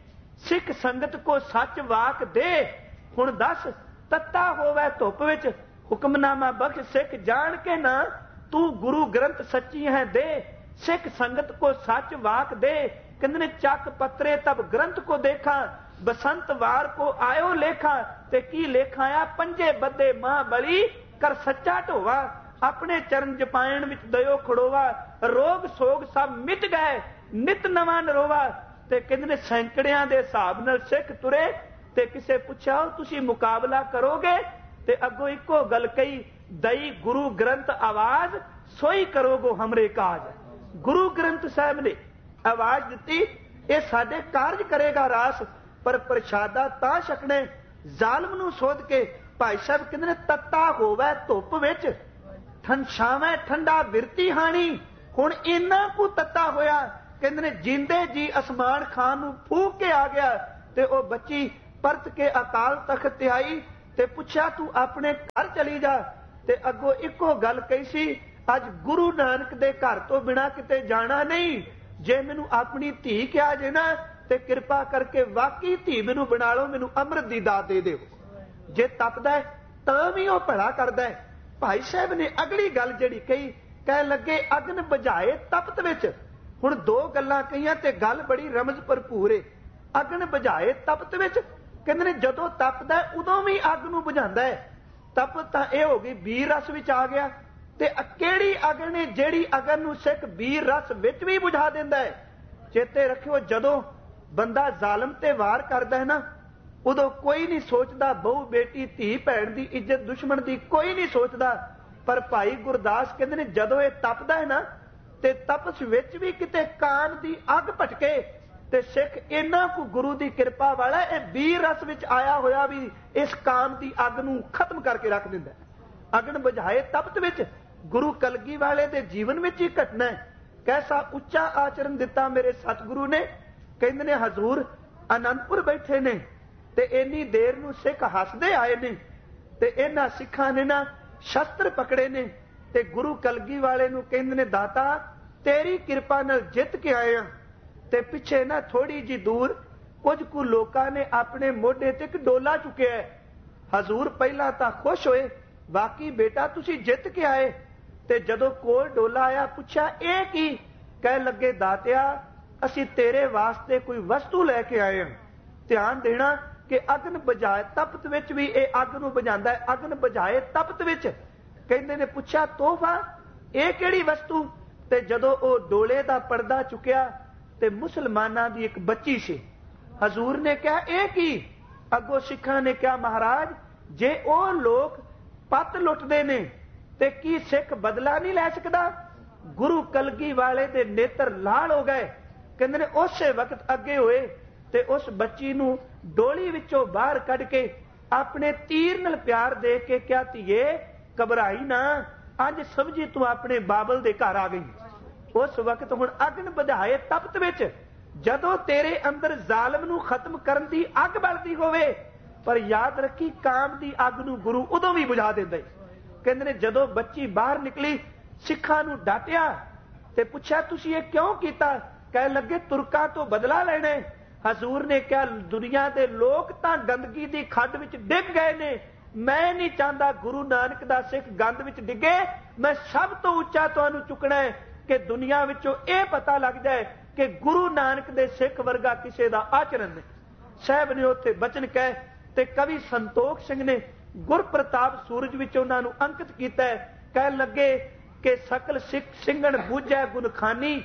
सिख संगत को सच वाक दे। हुण दस तत्ता होवे धुप विच, हुक्मनामा बख्श सिख जान के ना, तू गुरु ग्रंथ सच्ची है दे, सिख संगत को सच वाक दे। कहंदे ने चक पत्रे तब ग्रंथ को देखा, बसंत वार को आयो लेखा। ते की लेखाया पंजे बदे महाबली, कर सच्चा ढोवा, अपने चरण जपायण विच दयो खड़ोवा। रोग सोग सब मिट गए, नित नवा नरोवा। ते कहंदे ने सैकड़ियां दे हिसाब नाल सिख तुरे। ते किसे पुछया तुसीं मुकाबला करोगे? ते अगों इको गल कही, दई गुरु ग्रंथ आवाज सोई करोगो हमरे काज। गुरु ग्रंथ साहिब ने आवाज दिती, ये साडे कारज करेगा रास, पर प्रशादा तां छकणे जालम नूं सोध के। भाई साहब कहंदे ने तत्ता होवे धुप विच, ठंड छावे ठंडा विरती हाणी। ਹੁਣ ਇੰਨਾ ਕੁ ਤੱਤਾ ਹੋਇਆ, ਕਹਿੰਦੇ ਨੇ ਜਿੰਦੇ ਜੀ ਅਸਮਾਨ ਖਾਨ ਨੂੰ ਫੂਕ ਕੇ ਆ ਗਿਆ। ਤੇ ਉਹ ਬੱਚੀ ਪਰਤ ਕੇ ਅਕਾਲ ਤਖਤ ਤੇ ਆਈ ਤੇ ਪੁੱਛਿਆ ਤੂੰ ਆਪਣੇ ਘਰ ਚਲੀ ਜਾ। ਤੇ ਅੱਗੋਂ ਇੱਕੋ ਗੱਲ ਕਹੀ ਸੀ, ਅੱਜ ਗੁਰੂ ਨਾਨਕ ਦੇ ਘਰ ਤੋਂ ਬਿਨਾਂ ਕਿਤੇ ਜਾਣਾ ਨਹੀਂ। ਜੇ ਮੈਨੂੰ ਆਪਣੀ ਧੀ ਕਿਹਾ ਜੇ ਨਾ ਤੇ ਕਿਰਪਾ ਕਰਕੇ ਵਾਕਈ ਧੀ ਮੈਨੂੰ ਬਣਾ ਲਓ, ਮੈਨੂੰ ਅੰਮ੍ਰਿਤ ਦੀ ਦਾਤ ਦੇ ਦਿਓ। ਜੇ ਤਪਦਾ ਹੈ ਤਾਂ ਵੀ ਉਹ ਭਲਾ ਕਰਦਾ ਹੈ। ਭਾਈ ਸਾਹਿਬ ਨੇ ਅਗਲੀ ਗੱਲ ਜਿਹੜੀ ਕਹੀ, ਕਹਿ ਲੱਗੇ ਅਗਨ ਬੁਝਾਏ ਤਪਤ ਵਿੱਚ। ਹੁਣ ਦੋ ਗੱਲਾਂ ਕਹੀਆਂ ਤੇ ਗੱਲ ਬੜੀ ਰਮਜ਼ ਭਰਪੂਰ ਏ। ਅਗਨ ਬੁਝਾਏ ਤਪਤ ਵਿੱਚ, ਕਹਿੰਦੇ ਨੇ ਜਦੋਂ ਤਪਦਾ ਉਦੋਂ ਵੀ ਅੱਗ ਨੂੰ ਬੁਝਾਉਂਦਾ ਹੈ। ਤਪਤ ਤਾਂ ਇਹ ਹੋ ਗਈ ਬੀਰ ਰਸ ਵਿੱਚ ਆ ਗਿਆ। ਤੇ ਕਿਹੜੀ ਅਗਨ ਹੈ ਜਿਹੜੀ ਅਗਨ ਨੂੰ ਸਿੱਖ ਬੀਰ ਰਸ ਵਿੱਚ ਵੀ ਬੁਝਾ ਦਿੰਦਾ ਹੈ। ਚੇਤੇ ਰੱਖਿਓ, ਜਦੋਂ ਬੰਦਾ ਜ਼ਾਲਮ ਤੇ ਵਾਰ ਕਰਦਾ ਹੈ ਨਾ, ਉਦੋਂ ਕੋਈ ਨਹੀਂ ਸੋਚਦਾ ਬਹੂ ਬੇਟੀ ਧੀ ਭੈਣ ਦੀ ਇੱਜ਼ਤ ਦੁਸ਼ਮਣ ਦੀ ਕੋਈ ਨਹੀਂ ਸੋਚਦਾ। ਪਰ ਭਾਈ ਗੁਰਦਾਸ ਕਹਿੰਦੇ ਨੇ ਜਦੋਂ ਇਹ ਤਪਦਾ ਹੈ ਨਾ ਤੇ ਤਪਸ ਵਿੱਚ ਵੀ ਕਿਤੇ ਕਾਮ ਦੀ ਅੱਗ ਭਟਕੇ ਤੇ ਸਿੱਖ ਇਹਨਾਂ ਕੋ ਗੁਰੂ ਦੀ ਕਿਰਪਾ ਵਾਲਾ ਇਹ ਬੀਰ ਰਸ ਵਿੱਚ ਆਇਆ ਹੋਇਆ ਵੀ ਇਸ ਕਾਮ ਦੀ ਅੱਗ ਨੂੰ ਖਤਮ ਕਰਕੇ ਰੱਖ ਦਿੰਦਾ। ਅਗਨ ਬੁਝਾਏ ਤਪਤ ਵਿੱਚ ਗੁਰੂ ਕਲਗੀ ਵਾਲੇ ਦੇ ਜੀਵਨ ਵਿੱਚ ਹੀ ਘਟਨਾ ਹੈ। ਕੈਸਾ ਉੱਚਾ ਆਚਰਨ ਦਿੱਤਾ ਮੇਰੇ ਸਤਿਗੁਰੂ ਨੇ। ਕਹਿੰਦੇ ਨੇ ਹਜ਼ੂਰ ਅਨੰਦਪੁਰ ਬੈਠੇ ਨੇ ਤੇ ਇੰਨੀ ਦੇਰ ਨੂੰ ਸਿੱਖ ਹੱਸਦੇ ਆਏ ਨੇ ਤੇ ਇਹਨਾਂ ਸਿੱਖਾਂ ਨੇ ਨਾ ਸ਼ਸਤਰ ਪਕੜੇ ਨੇ ਤੇ ਗੁਰੂ ਕਲਗੀ ਵਾਲੇ ਨੂੰ ਕਹਿੰਦੇ ਨੇ ਦਾਤਾ ਤੇਰੀ ਕਿਰਪਾ ਨਾਲ ਜਿੱਤ ਕੇ ਆਏ ਆ। ਤੇ ਪਿੱਛੇ ਨਾ ਥੋੜੀ ਜੀ ਦੂਰ ਕੁਝ ਕੁ ਲੋਕਾਂ ਨੇ ਆਪਣੇ ਮੋਢੇ ਤੇ ਇੱਕ ਡੋਲਾ ਚੁੱਕਿਆ ਹੈ। ਹਜ਼ੂਰ ਪਹਿਲਾਂ ਤਾਂ ਖੁਸ਼ ਹੋਏ, ਬਾਕੀ ਬੇਟਾ ਤੁਸੀਂ ਜਿੱਤ ਕੇ ਆਏ। ਤੇ ਜਦੋਂ ਕੋਲ ਡੋਲਾ ਆਇਆ ਪੁੱਛਿਆ ਇਹ ਕੀ? ਕਹਿ ਲੱਗੇ ਦਾਤਿਆ ਅਸੀਂ ਤੇਰੇ ਵਾਸਤੇ ਕੋਈ ਵਸਤੂ ਲੈ ਕੇ ਆਏ ਹਾਂ। ਧਿਆਨ ਦੇਣਾ ਕਿ ਅਗਨ ਬੁਝਾਏ ਤਪਤ ਵਿੱਚ ਵੀ ਇਹ ਅੱਗ ਨੂੰ ਬੁਝਾਉਂਦਾ ਹੈ। ਅਗਨ ਬੁਝਾਏ ਤਪਤ ਵਿੱਚ ਕਹਿੰਦੇ ਨੇ ਪੁੱਛਿਆ ਤੋਹਫਾ ਇਹ ਕਿਹੜੀ ਵਸਤੂ? ਤੇ ਜਦੋਂ ਉਹ ਡੋਲੇ ਦਾ ਪਰਦਾ ਚੁੱਕਿਆ ਤੇ ਮੁਸਲਮਾਨਾਂ ਦੀ ਇੱਕ ਬੱਚੀ ਸੀ। ਹਜ਼ੂਰ ਨੇ ਕਿਹਾ ਇਹ ਕੀ? ਅੱਗੋਂ ਸਿੱਖਾਂ ਨੇ ਕਿਹਾ ਮਹਾਰਾਜ ਜੇ ਉਹ ਲੋਕ ਪੱਤ ਲੁੱਟਦੇ ਨੇ ਤੇ ਕੀ ਸਿੱਖ ਬਦਲਾ ਨਹੀਂ ਲੈ ਸਕਦਾ? ਗੁਰੂ ਕਲਗੀ ਵਾਲੇ ਦੇ ਨੇਤਰ ਲਾਲ ਹੋ ਗਏ। ਕਹਿੰਦੇ ਨੇ ਉਸੇ ਵਕਤ ਅੱਗੇ ਹੋਏ ਤੇ ਉਸ ਬੱਚੀ ਨੂੰ ਡੋਲੀ ਵਿੱਚੋਂ ਬਾਹਰ ਕੱਢ ਕੇ ਆਪਣੇ ਤੀਰ ਨਾਲ ਪਿਆਰ ਦੇ ਕੇ ਕਿਹਾ ਧੀਏ ਘਬਰਾਈ ਨਾ, ਅੱਜ ਸਮਝੀ ਤੂੰ ਆਪਣੇ ਬਾਬਲ ਦੇ ਘਰ ਆ ਗਈ। ਉਸ ਵਕਤ ਹੁਣ ਅਗਨ ਬੁਝਾਏ ਤਪਤ ਵਿੱਚ ਜਦੋਂ ਤੇਰੇ ਅੰਦਰ ਜ਼ਾਲਮ ਨੂੰ ਖਤਮ ਕਰਨ ਦੀ ਅੱਗ ਬਲਦੀ ਹੋਵੇ, ਪਰ ਯਾਦ ਰੱਖੀ ਕਾਮ ਦੀ ਅੱਗ ਨੂੰ ਗੁਰੂ ਉਦੋਂ ਵੀ ਬੁਝਾ ਦਿੰਦਾ। ਕਹਿੰਦੇ ਨੇ ਜਦੋਂ ਬੱਚੀ ਬਾਹਰ ਨਿਕਲੀ ਸਿੱਖਾਂ ਨੂੰ ਡਾਟਿਆ ਤੇ ਪੁੱਛਿਆ ਤੁਸੀਂ ਇਹ ਕਿਉਂ ਕੀਤਾ? ਕਹਿ ਲੱਗੇ ਤੁਰਕਾਂ ਤੋਂ ਬਦਲਾ ਲੈਣਾ। ਹਜ਼ੂਰ ਨੇ ਕਿਹਾ ਦੁਨੀਆ ਦੇ ਲੋਕ ਤਾਂ ਗੰਦਗੀ ਦੀ ਖੱਡ ਵਿੱਚ ਡਿੱਗ ਗਏ ਨੇ, ਮੈਂ ਨਹੀਂ ਚਾਹੁੰਦਾ ਗੁਰੂ ਨਾਨਕ ਦਾ ਸਿੱਖ ਗੰਦ ਵਿੱਚ ਡਿੱਗੇ। ਮੈਂ ਸਭ ਤੋਂ ਉੱਚਾ ਤੁਹਾਨੂੰ ਚੁੱਕਣਾ ਹੈ ਕਿ ਦੁਨੀਆ ਵਿੱਚੋਂ ਇਹ ਪਤਾ ਲੱਗ ਜਾਏ ਕਿ ਗੁਰੂ ਨਾਨਕ ਦੇ ਸਿੱਖ ਵਰਗਾ ਕਿਸੇ ਦਾ ਆਚਰਨ ਨਹੀਂ। ਸਾਹਿਬ ਨੇ ਉੱਥੇ ਬਚਨ ਕਹੇ ਤੇ ਕਵੀ ਸੰਤੋਖ ਸਿੰਘ ਨੇ ਗੁਰ ਪ੍ਰਤਾਪ ਸੂਰਜ ਵਿੱਚ ਉਹਨਾਂ ਨੂੰ ਅੰਕਿਤ ਕੀਤਾ ਹੈ। ਕਹਿ ਲੱਗੇ ਕਿ ਸਕਲ ਸਿੱਖ ਸਿੰਘਣ ਬੂਝੈ ਗੁਣਖਾਨੀ,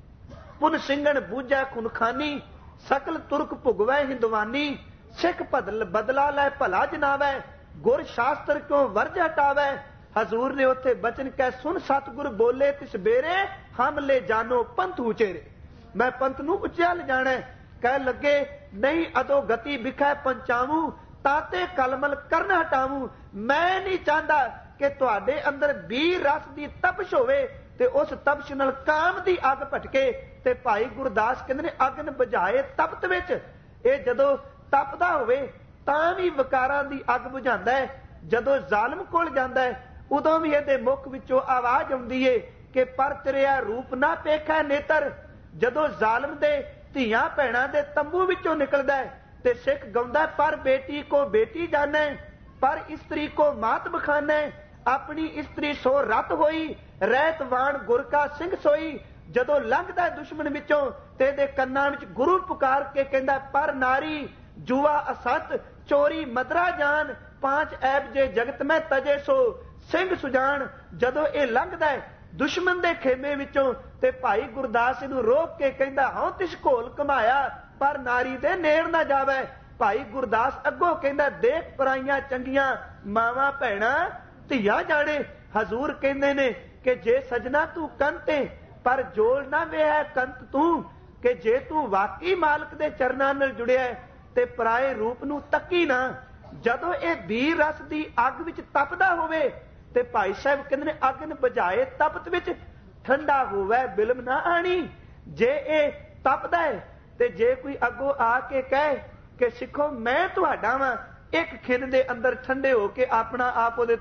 ਪੁਨ ਸਿੰਘਣ ਬੂਝੈ ਖੁਨਖਾਨੀ, ਸਕਲ ਤੁਰਕ ਭੁਗਵੈ ਹਿੰਦਵਾਨੀ, ਸਿੱਖ ਬਦਲ ਬਦਲਾ ਲੈ ਭਲਾ ਜਨਾਵੈ, ਗੁਰ ਸ਼ਾਸਤਰ ਕਿਉਂ ਵਰਜ ਹਟਾਵੈ। ਹਜ਼ੂਰ ਨੇ ਉੱਥੇ ਬਚਨ ਕਹਿ ਸੁਣ ਸਤਿਗੁਰ ਬੋਲੇ ਤਿਸ ਬੇਰੇ, ਹਮ ਲੈ ਜਾਨੋ ਪੰਥ ਉਚੇਰੇ। ਮੈਂ ਪੰਥ ਨੂੰ ਉੱਚਾ ਲਿਜਾਣਾ। ਕਹਿ ਲੱਗੇ ਨਹੀਂ ਅਦੋ ਗਤੀ ਵਿਖੈ ਪੰਚਾਵੂ, ਤਾਤੇ ਕਲਮਲ ਕਰਨ ਹਟਾਵੂ। ਮੈਂ ਨਹੀਂ ਚਾਹੁੰਦਾ ਕਿ ਤੁਹਾਡੇ ਅੰਦਰ ਬੀਰ ਰਸ ਦੀ ਤਪਸ਼ ਹੋਵੇ ਤੇ ਉਸ ਤਪਸ਼ ਨਾਲ ਕਾਮ ਦੀ ਅੱਗ ਭਟਕੇ। ਤੇ ਭਾਈ ਗੁਰਦਾਸ ਕਹਿੰਦੇ ਨੇ ਅਗਨ ਬੁਝਾਏ ਤਪਤ ਵਿੱਚ ਇਹ ਜਦੋਂ ਤਪਦਾ ਹੋਵੇ ਤਾਂ ਵੀ ਵਿਕਾਰਾਂ ਦੀ ਅੱਗ ਬੁਝਾਉਂਦਾ ਹੈ। ਜਦੋਂ ਜ਼ਾਲਮ ਕੋਲ ਜਾਂਦਾ ਹੈ ਉਦੋਂ ਵੀ ਇਹਦੇ ਮੁਖ ਵਿੱਚੋਂ ਆਵਾਜ਼ ਆਉਂਦੀ ਏ ਕਿ ਪਰ ਤੇਰਿਆ ਰੂਪ ਨਾ ਪੇਖੈ ਨੇਤਰ। ਜਦੋਂ ਜ਼ਾਲਮ ਦੇ ਧੀਆਂ ਭੈਣਾਂ ਦੇ ਤੰਬੂ ਵਿੱਚੋਂ ਨਿਕਲਦਾ ਹੈ ਤੇ ਸਿੱਖ ਗਾਉਂਦਾ ਪਰ ਬੇਟੀ ਕੋ ਬੇਟੀ ਜਾਣੈ, ਪਰ ਇਸਤਰੀ ਕੋ ਮਾਤ ਬਖਾਨੈ, ਆਪਣੀ ਇਸਤਰੀ ਸੋ ਰਤ ਹੋਈ, ਰਹਿਤ ਵਾਣ ਗੁਰ ਕਾ ਸਿੰਘ ਸੋਈ। ਜਦੋਂ ਲੰਘਦਾ ਦੁਸ਼ਮਣ ਵਿੱਚੋਂ ਤੇ ਇਹਦੇ ਕੰਨਾਂ ਵਿੱਚ ਗੁਰੂ ਪੁਕਾਰ ਕੇ ਕਹਿੰਦਾ ਪਰ ਨਾਰੀ ਜੂਆ ਅਸਤ ਚੋਰੀ ਮਦਰਾ ਜਾਨ, ਪਾਂਚ ਐਬ ਜੇ ਜਗਤ ਮੈਂ ਤਜੇ ਸੋ ਸਿੰਘ ਸੁਜਾਨ। ਜਦੋਂ ਇਹ ਲੰਘਦਾ ਹੈ ਦੁਸ਼ਮਣ ਦੇ ਖੇਮੇ ਵਿੱਚੋਂ ਤੇ ਭਾਈ ਗੁਰਦਾਸ ਨੂੰ ਰੋਕ ਕੇ ਕਹਿੰਦਾ ਹਉ ਤਿਸ ਘੋਲ ਕਮਾਇਆ, ਪਰ ਨਾਰੀ ਦੇ ਨੇੜ ਨਾ ਜਾਵੇ। ਭਾਈ ਗੁਰਦਾਸ ਅੱਗੋਂ ਕਹਿੰਦਾ ਦੇਖ ਪਰਾਈਆਂ ਚੰਗੀਆਂ ਮਾਵਾਂ ਭੈਣਾਂ ਧੀਆਂ ਜਾਣੇ। ਹਜ਼ੂਰ ਕਹਿੰਦੇ ਨੇ ਕਿ ਜੇ ਸਜਣਾ ਤੂੰ ਕੰਤੇ ਪਰ ਜੋਲ ਨਾ ਵੇਹੈ ਕੰਤ ਤੂੰ, ਕਿ ਜੇ ਤੂੰ ਵਾਕਈ ਮਾਲਕ ਦੇ ਚਰਨਾਂ ਨਾਲ ਜੁੜਿਆ ਤੇ ਪਰਾਏ ਰੂਪ ਨੂੰ ਤੱਕੀ ਨਾ। ਜਦੋਂ ਇਹ ਬੀਰ ਰਸ ਦੀ ਅੱਗ ਵਿੱਚ ਤਪਦਾ ਹੋਵੇ ਤੇ ਭਾਈ ਸਾਹਿਬ ਕਹਿੰਦੇ ਨੇ ਅਗਨ ਬੁਝਾਏ ਤਪਤ ਵਿੱਚ ਠੰਡਾ ਹੋਵੇ ਬਿਲਮ ਨਾ ਆਣੀ। ਜੇ ਇਹ ਤਪਦਾ ਹੈ ਤੇ ਜੇ ਕੋਈ ਅੱਗੋਂ ਆ ਕੇ ਕਹੇ ਕਿ ਸਿੱਖੋ ਮੈਂ ਤੁਹਾਡਾ ਵਾਂ, ਇੱਕ ਖਿੰਦ ਦੇ ਅੰਦਰ ਠੰਡੇ ਹੋ ਕੇ ਆਪਣਾ ਆਪ ਉਹਦੇ